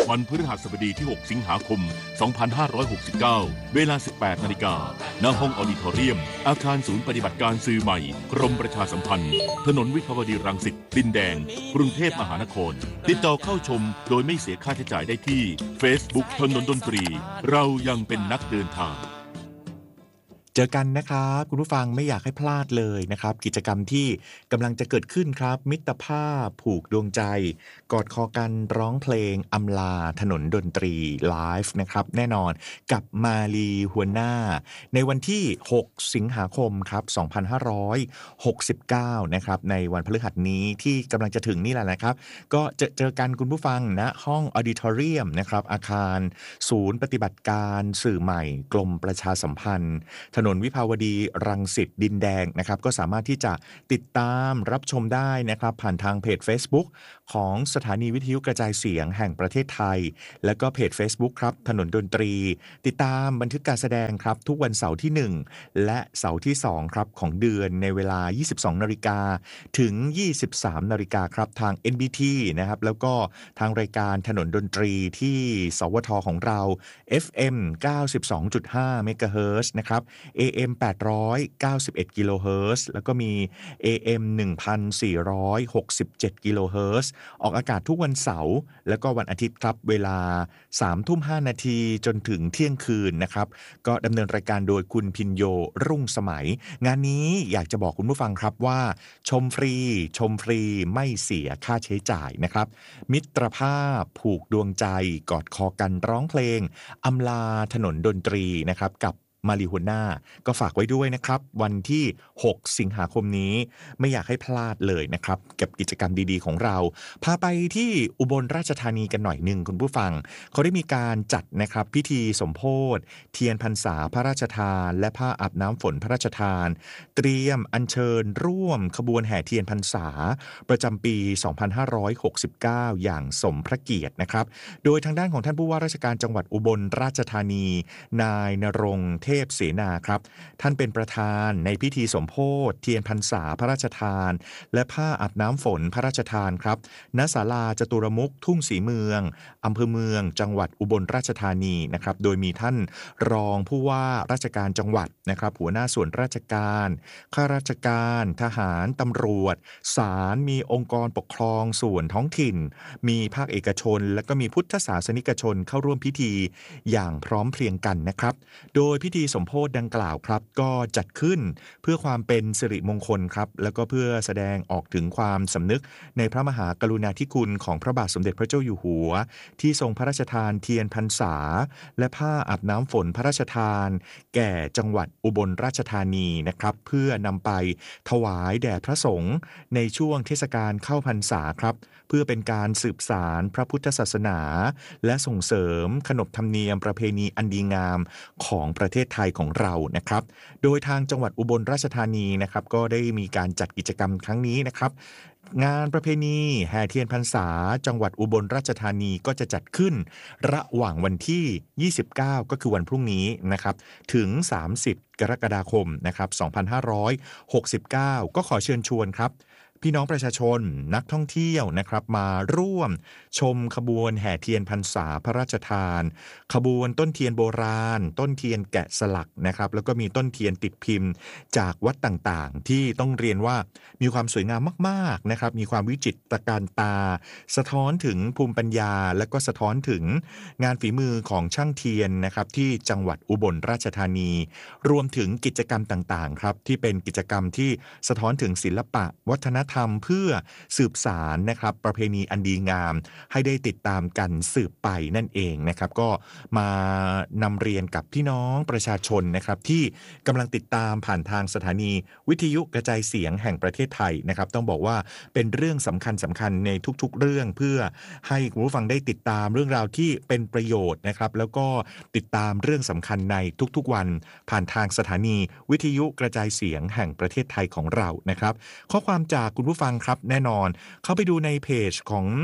วันพฤหัสบดีที่หกสิงหาคมสองพันห้าร้อยหกสิบเก้าเวลา สิบแปดนาฬิกา ณ ห้องออดิทอเรียมอาคารศูนย์ปฏิบัติการสื่อใหม่กรมประชาสัมพันธ์ถนนวิภาวดีรังสิตดินแดงกรุงเทพมหานครติดต่อเข้าชมโดยไม่เสียค่าใช้จ่ายได้ที่ Facebook ถนนดนตรีเรายังเป็นนักเดินทางเจอกันนะครับคุณผู้ฟังไม่อยากให้พลาดเลยนะครับกิจกรรมที่กำลังจะเกิดขึ้นครับมิตรภาพผูกดวงใจกอดคอกันร้องเพลงอำลาถนนดนตรีไลฟ์นะครับแน่นอนกับมาลีหัวหน้าในวันที่หกสิงหาคมครับสองพันห้าร้อยหกสิบเก้านะครับในวันพฤหัสนี้ที่กำลังจะถึงนี่แหละนะครับก็จะเจอกันคุณผู้ฟังณห้องออดิทอเรียมนะครับอาคารศูนย์ปฏิบัติการสื่อใหม่กรมประชาสัมพันธ์ถนนวิภาวดีรังสิตดินแดงนะครับก็สามารถที่จะติดตามรับชมได้นะครับผ่านทางเพจ Facebook ของสถานีวิทยุกระจายเสียงแห่งประเทศไทยแล้วก็เพจ Facebook ครับถนนดนตรีติดตามบันทึกการแสดงครับทุกวันเสาร์ที่หนึ่งและเสาร์ที่สองครับของเดือนในเวลา ยี่สิบสองนาฬิกา ถึง ยี่สิบสามนาฬิกาครับทาง เอ็น บี ที นะครับแล้วก็ทางรายการถนนดนตรีที่สวทของเรา เอฟ เอ็ม เก้าสิบสองจุดห้า เมกะเฮิรตซ์นะครับ เอ เอ็ม แปดร้อยเก้าสิบเอ็ด กิโลเฮิรตซ์แล้วก็มี เอ เอ็ม หนึ่งพันสี่ร้อยหกสิบเจ็ด กิโลเฮิรตซ์ออกอากาศทุกวันเสาร์แล้วก็วันอาทิตย์ครับเวลา สามทุ่มห้านาทีจนถึงเที่ยงคืนนะครับก็ดำเนินรายการโดยคุณพินโยรุ่งสมัยงานนี้อยากจะบอกคุณผู้ฟังครับว่าชมฟรีชมฟรีไม่เสียค่าใช้จ่ายนะครับมิตรภาพผูกดวงใจกอดคอกันร้องเพลงอำลาถนนดนตรีนะครับกับมาริโฮน่าก็ฝากไว้ด้วยนะครับวันที่หกสิงหาคมนี้ไม่อยากให้พลาดเลยนะครับกับกิจกรรมดีๆของเราพาไปที่อุบลราชธานีกันหน่อยหนึ่งคุณผู้ฟังเขาได้มีการจัดนะครับพิธีสมโภชเทียนพรรษาพระราชทานและผ้าอาบน้ำฝนพระราชทานเตรียมอัญเชิญร่วมขบวนแห่เทียนพรรษาประจำปีสองพันห้าร้อยหกสิบเก้าอย่างสมพระเกียรตินะครับโดยทางด้านของท่านผู้ว่าราชการจังหวัดอุบลราชธานีนายณรงค์เทพเสนาครับท่านเป็นประธานในพิธีสมโภชเทียนพรรษาพระราชทานและผ้าอาบน้ำฝนพระราชทานครับณศาลาจตุรมุขทุ่งศรีเมืองอำเภอเมืองจังหวัดอุบลราชธานีนะครับโดยมีท่านรองผู้ว่าราชการจังหวัดนะครับหัวหน้าส่วนราชการข้าราชการทหารตำรวจศาลมีองค์กรปกครองส่วนท้องถิ่นมีภาคเอกชนและก็มีพุทธศาสนิกชนเข้าร่วมพิธีอย่างพร้อมเพรียงกันนะครับโดยพิธีสมโภชดังกล่าวครับก็จัดขึ้นเพื่อความเป็นสิริมงคลครับแล้วก็เพื่อแสดงออกถึงความสำนึกในพระมหากรุณาธิคุณของพระบาทสมเด็จพระเจ้าอยู่หัวที่ทรงพระราชทานเทียนพรรษาและผ้าอาบน้ำฝนพระราชทานแก่จังหวัดอุบลราชธานีนะครับเพื่อนำไปถวายแด่พระสงฆ์ในช่วงเทศกาลเข้าพรรษาครับเพื่อเป็นการสืบสานพระพุทธศาสนาและส่งเสริมขนบธรรมเนียมประเพณีอันดีงามของประเทศไทยของเรานะครับโดยทางจังหวัดอุบลราชธานีนะครับก็ได้มีการจัดกิจกรรมครั้งนี้นะครับงานประเพณีแห่เทียนพรรษาจังหวัดอุบลราชธานีก็จะจัดขึ้นระหว่างวันที่ยี่สิบเก้าก็คือวันพรุ่งนี้นะครับถึงสามสิบกรกฎาคมนะครับสองพันห้าร้อยหกสิบเก้าก็ขอเชิญชวนครับพี่น้องประชาชนนักท่องเที่ยวนะครับมาร่วมชมขบวนแห่เทียนพรรษาพระราชทานขบวนต้นเทียนโบราณต้นเทียนแกะสลักนะครับแล้วก็มีต้นเทียนติดพิมพ์จากวัดต่างๆที่ต้องเรียนว่ามีความสวยงามมากๆนะครับมีความวิจิตรการตาสะท้อนถึงภูมิปัญญาและก็สะท้อนถึงงานฝีมือของช่างเทียนนะครับที่จังหวัดอุบลราชธานีรวมถึงกิจกรรมต่างๆครับที่เป็นกิจกรรมที่สะท้อนถึงศิลปะวัฒนธรรมทำเพื่อสืบสารนะครับประเพณีอันดีงามให้ได้ติดตามกันสืบไปนั่นเองนะครับก็มานำเรียนกับพี่น้องประชาชนนะครับที่กำลังติดตามผ่านทางสถานีวิทยุกระจายเสียงแห่งประเทศไทยนะครับต้องบอกว่าเป็นเรื่องสำคัญสำคัญในทุกๆเรื่องเพื่อให้คุณผู้ฟังได้ติดตามเรื่องราวที่เป็นประโยชน์นะครับแล้วก็ติดตามเรื่องสำคัญในทุกๆวันผ่านทางสถานีวิทยุกระจายเสียงแห่งประเทศไทยของเรานะครับข้อความจากคุณผู้ฟังครับแน่นอนเข้าไปดูในเพจของ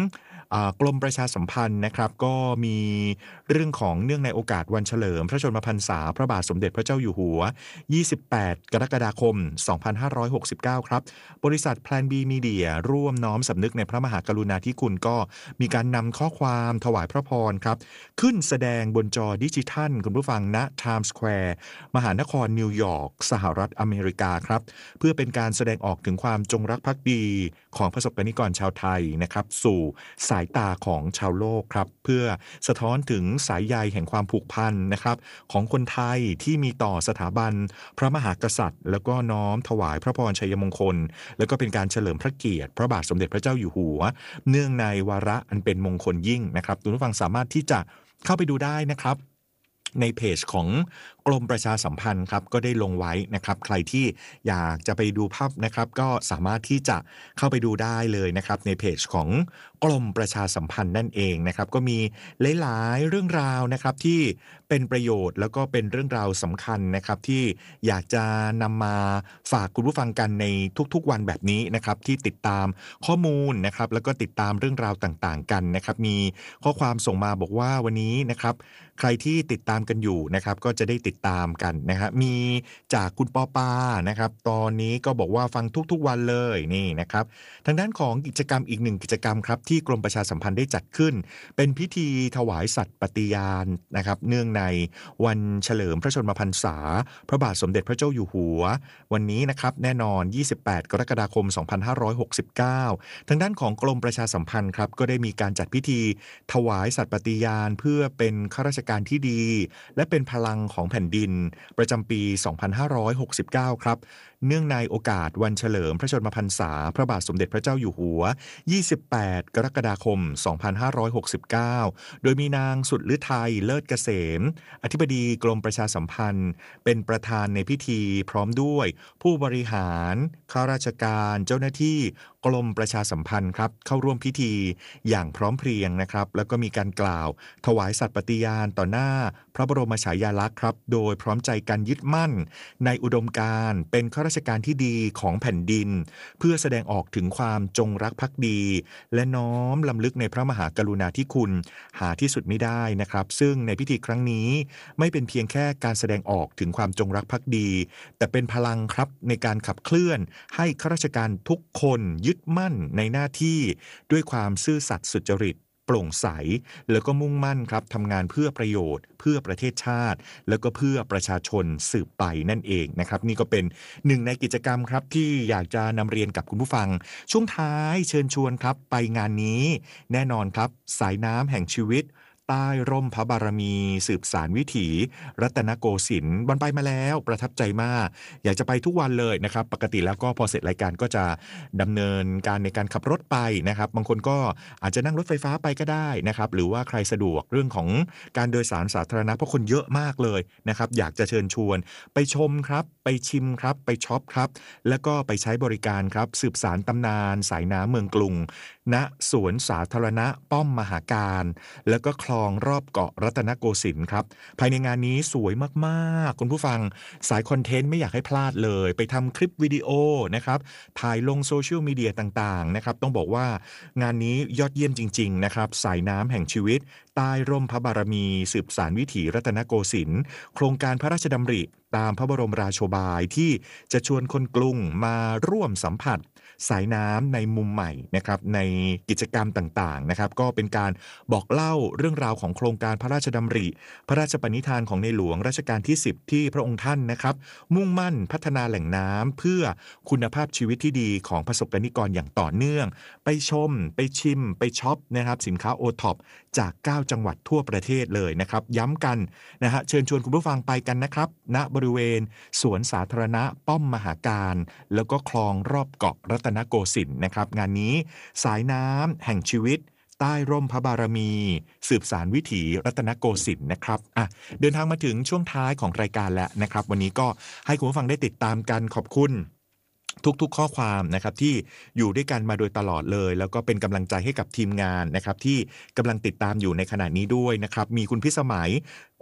กรมประชาสัมพันธ์นะครับก็มีเรื่องของเนื่องในโอกาสวันเฉลิมพระชนมพรรษาพระบาทสมเด็จพระเจ้าอยู่หัวยี่สิบแปดกรกฎาคมสองพันห้าร้อยหกสิบเก้าครับบริษัท Plan B Media ร่วมน้อมสำนึกในพระมหากรุณาธิคุณก็มีการนำข้อความถวายพระพรครับขึ้นแสดงบนจอดิจิทัลคุณผู้ฟังณ Times Square มหานครนิวยอร์กสหรัฐอเมริกาครับเพื่อเป็นการแสดงออกถึงความจงรักภักดีของประสบกรณิกรชาวไทยนะครับสู่สายตาของชาวโลกครับเพื่อสะท้อนถึงสายใยแห่งความผูกพันนะครับของคนไทยที่มีต่อสถาบันพระมหากษัตริย์แล้วก็น้อมถวายพระพรชัยมงคลแล้วก็เป็นการเฉลิมพระเกียรติพระบาทสมเด็จพระเจ้าอยู่หัวเนื่องในวาระอันเป็นมงคลยิ่งนะครับทุกท่านสามารถที่จะเข้าไปดูได้นะครับในเพจของกรมประชาสัมพันธ์ครับก็ได้ลงไว้นะครับใครที่อยากจะไปดูภาพนะครับก็สามารถที่จะเข้าไปดูได้เลยนะครับในเพจของกรมประชาสัมพันธ์นั่นเองนะครับก็มีหลายๆเรื่องราวนะครับที่เป็นประโยชน์แล้วก็เป็นเรื่องราวสำคัญนะครับที่อยากจะนำมาฝากคุณผู้ฟังกันในทุกๆวันแบบนี้นะครับที่ติดตามข้อมูลนะครับแล้วก็ติดตามเรื่องราวต่างๆกันนะครับมีข้อความส่งมาบอกว่าวันนี้นะครับใครที่ติดตามกันอยู่นะครับก็จะได้ติดตามกันนะครับมีจากคุณปอปานะครับตอนนี้ก็บอกว่าฟังทุกๆวันเลยนี่นะครับทางด้านของกิจกรรมอีกหนึ่งกิจกรรมครับที่กรมประชาสัมพันธ์ได้จัดขึ้นเป็นพิธีถวายสัตย์ปฏิญาณนะครับเนื่องในวันเฉลิมพระชนมพรรษาพระบาทสมเด็จพระเจ้าอยู่หัววันนี้นะครับแน่นอนยี่สิบแปดกรกฎาคมสองพันห้าร้อยหกสิบเก้าทางด้านของกรมประชาสัมพันธ์ครับก็ได้มีการจัดพิธีถวายสัตย์ปฏิญาณเพื่อเป็นข้าราชการที่ดีและเป็นพลังของแผ่นดินประจำปีสองพันห้าร้อยหกสิบเก้าครับเนื่องในโอกาสวันเฉลิมพระชนมพรรษาพระบาทสมเด็จพระเจ้าอยู่หัวยี่สิบแปดกรกฎาคมสองพันห้าร้อยหกสิบเก้าโดยมีนางสุดฤทัยเลิศเกษมอธิบดีกรมประชาสัมพันธ์เป็นประธานในพิธีพร้อมด้วยผู้บริหารข้าราชการเจ้าหน้าที่กรมประชาสัมพันธ์ครับเข้าร่วมพิธีอย่างพร้อมเพรียงนะครับแล้วก็มีการกล่าวถวายสัตย์ปฏิญาณต่อหน้าพระบรมฉายาลักษณ์ครับโดยพร้อมใจกันยึดมั่นในอุดมการณ์เป็นข้าราชการที่ดีของแผ่นดินเพื่อแสดงออกถึงความจงรักภักดีและน้อมลำลึกในพระมหากรุณาธิคุณหาที่สุดไม่ได้นะครับซึ่งในพิธีครั้งนี้ไม่เป็นเพียงแค่การแสดงออกถึงความจงรักภักดีแต่เป็นพลังครับในการขับเคลื่อนให้ข้าราชการทุกคนยึดมั่นในหน้าที่ด้วยความซื่อสัตย์สุจริตโปร่งใสแล้วก็มุ่งมั่นครับทำงานเพื่อประโยชน์เพื่อประเทศชาติแล้วก็เพื่อประชาชนสืบไปนั่นเองนะครับนี่ก็เป็นหนึ่งในกิจกรรมครับที่อยากจะนำเรียนกับคุณผู้ฟังช่วงท้ายเชิญชวนครับไปงานนี้แน่นอนครับสายน้ำแห่งชีวิตใต้ร่มพระบารมีสืบสารวิถีรัตนโกสินทร์วันไปมาแล้วประทับใจมากอยากจะไปทุกวันเลยนะครับปกติแล้วก็พอเสร็จรายการก็จะดำเนินการในการขับรถไปนะครับบางคนก็อาจจะนั่งรถไฟฟ้าไปก็ได้นะครับหรือว่าใครสะดวกเรื่องของการโดยสารสาธารณะเพราะคนเยอะมากเลยนะครับอยากจะเชิญชวนไปชมครับไปชิมครับไปช็อปครับแล้วก็ไปใช้บริการครับสืบสารตำนานสายน้ำเมืองกรุงณสวนสาธารณะป้อมมหาการแล้วก็คลองรอบเกาะรัตนโกสินทร์ครับภายในงานนี้สวยมากๆคุณผู้ฟังสายคอนเทนต์ไม่อยากให้พลาดเลยไปทำคลิปวิดีโอนะครับถ่ายลงโซเชียลมีเดียต่างๆนะครับต้องบอกว่างานนี้ยอดเยี่ยมจริงๆนะครับสายน้ำแห่งชีวิตใต้ร่มพระบารมีสืบสารวิถีรัตนโกสินทร์โครงการพระราชดำริตามพระบรมราโชบายที่จะชวนคนกรุงมาร่วมสัมผัสสายน้ำในมุมใหม่นะครับในกิจกรรมต่างๆนะครับก็เป็นการบอกเล่าเรื่องราวของโครงการพระราชดำริพระราชปณิธานของในหลวงรัชกาลที่สิบที่พระองค์ท่านนะครับมุ่งมั่นพัฒนาแหล่งน้ำเพื่อคุณภาพชีวิตที่ดีของประสบกนิกรอย่างต่อเนื่องไปชมไปชิมไปช็อปนะครับสินค้าโอท็อปจากเก้าจังหวัดทั่วประเทศเลยนะครับย้ำกันนะฮะเชิญชวนคุณผู้ฟังไปกันนะครับณบริเวณสวนสาธารณะป้อมมหาการแล้วก็คลองรอบเกาะรัตนโกสินทร์นะครับงานนี้สายน้ำแห่งชีวิตใต้ร่มพระบารมีสืบสารวิถีรัตนโกสินทร์นะครับอ่ะเดินทางมาถึงช่วงท้ายของรายการแล้วนะครับวันนี้ก็ให้คุณผู้ฟังได้ติดตามกันขอบคุณทุกๆข้อความนะครับที่อยู่ด้วยกันมาโดยตลอดเลยแล้วก็เป็นกำลังใจให้กับทีมงานนะครับที่กำลังติดตามอยู่ในขณะนี้ด้วยนะครับมีคุณพิสมัย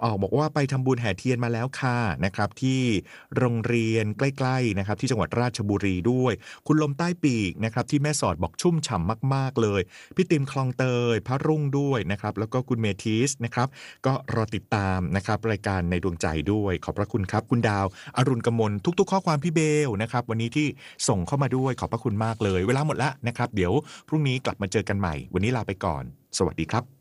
ออกบอกว่าไปทำบุญแห่เทียนมาแล้วค่ะนะครับที่โรงเรียนใกล้ๆนะครับที่จังหวัดราชบุรีด้วยคุณลมใต้ปีกนะครับที่แม่สอดบอกชุ่มฉ่ำมากๆเลยพี่ติมคลองเตยพระรุ่งด้วยนะครับแล้วก็คุณเมทิสนะครับก็รอติดตามนะครับรายการในดวงใจด้วยขอบพระคุณครับคุณดาวอรุณกมลทุกๆข้อความพี่เบลนะครับวันนี้ที่ส่งเข้ามาด้วยขอบพระคุณมากเลยเวลาหมดแล้วนะครับเดี๋ยวพรุ่งนี้กลับมาเจอกันใหม่วันนี้ลาไปก่อนสวัสดีครับ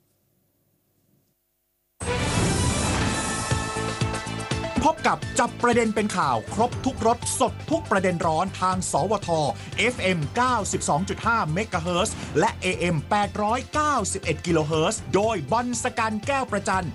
พบกับจับประเด็นเป็นข่าวครบทุกรสสดทุกประเด็นร้อนทางสวท เอฟ เอ็ม เก้าสิบสองจุดห้า เมกะเฮิรตซ์และ เอ เอ็ม แปดร้อยเก้าสิบเอ็ด กิโลเฮิรตซ์โดยบอลสกันแก้วประจัน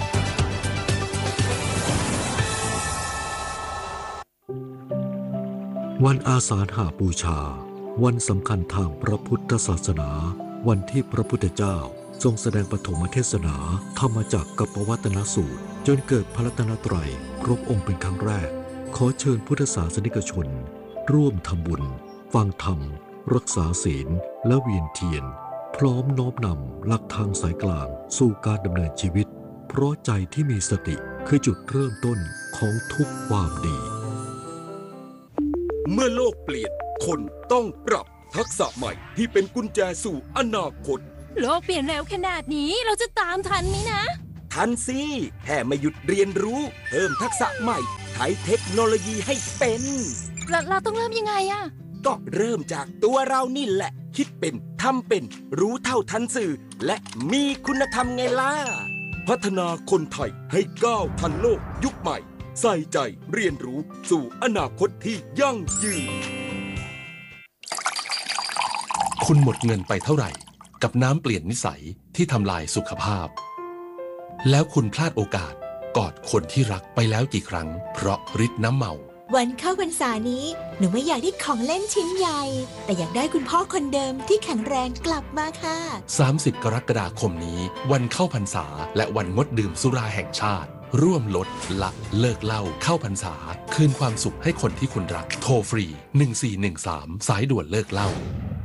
วันอาสาฬหบูชาวันสำคัญทางพระพุทธศาสนาวันที่พระพุทธเจ้าทรงแสดงปฐมเทศนาธรรมจักรกับปวัตนสูตรจนเกิดพระรัตนตรัยครบองค์เป็นครั้งแรกขอเชิญพุทธศาสนิกชนร่วมทำบุญฟังธรรมรักษาศีลและเวียนเทียนพร้อมน้อมนำหลักทางสายกลางสู่การดำเนินชีวิตเพราะใจที่มีสติคือจุดเริ่มต้นของทุกความดีเมื่อโลกเปลี่ยนคนต้องปรับทักษะใหม่ที่เป็นกุญแจสู่อนาคตโลกเปลี่ยนเร็วขนาดนี้เราจะตามทันไหมนะทันสิแค่ไม่หยุดเรียนรู้เพิ่มทักษะใหม่ใช้เทคโนโลยีให้เป็นเราเราต้องเริ่มยังไงอะก็เริ่มจากตัวเรานี่แหละคิดเป็นทำเป็นรู้เท่าทันสื่อและมีคุณธรรมไงล่ะพัฒนาคนไทยให้ก้าวทันโลกยุคใหม่ใส่ใจเรียนรู้สู่อนาคตที่ยั่งยืนคุณหมดเงินไปเท่าไหร่กับน้ำเปลี่ยนนิสัยที่ทำลายสุขภาพแล้วคุณพลาดโอกาสกอดคนที่รักไปแล้วกี่ครั้งเพราะฤทธิ์น้ำเมาวันเข้าพรรษานี้หนูไม่อยากได้ของเล่นชิ้นใหญ่แต่อยากได้คุณพ่อคนเดิมที่แข็งแรงกลับมาค่ะสามสิบกรกฎาคมนี้วันเข้าพรรษาและวันงดดื่มสุราแห่งชาติร่วมลดละเลิกเหล้าเข้าพรรษาคืนความสุขให้คนที่คุณรักโทรฟรีหนึ่งสี่หนึ่งสามสายด่วนเลิกเหล้า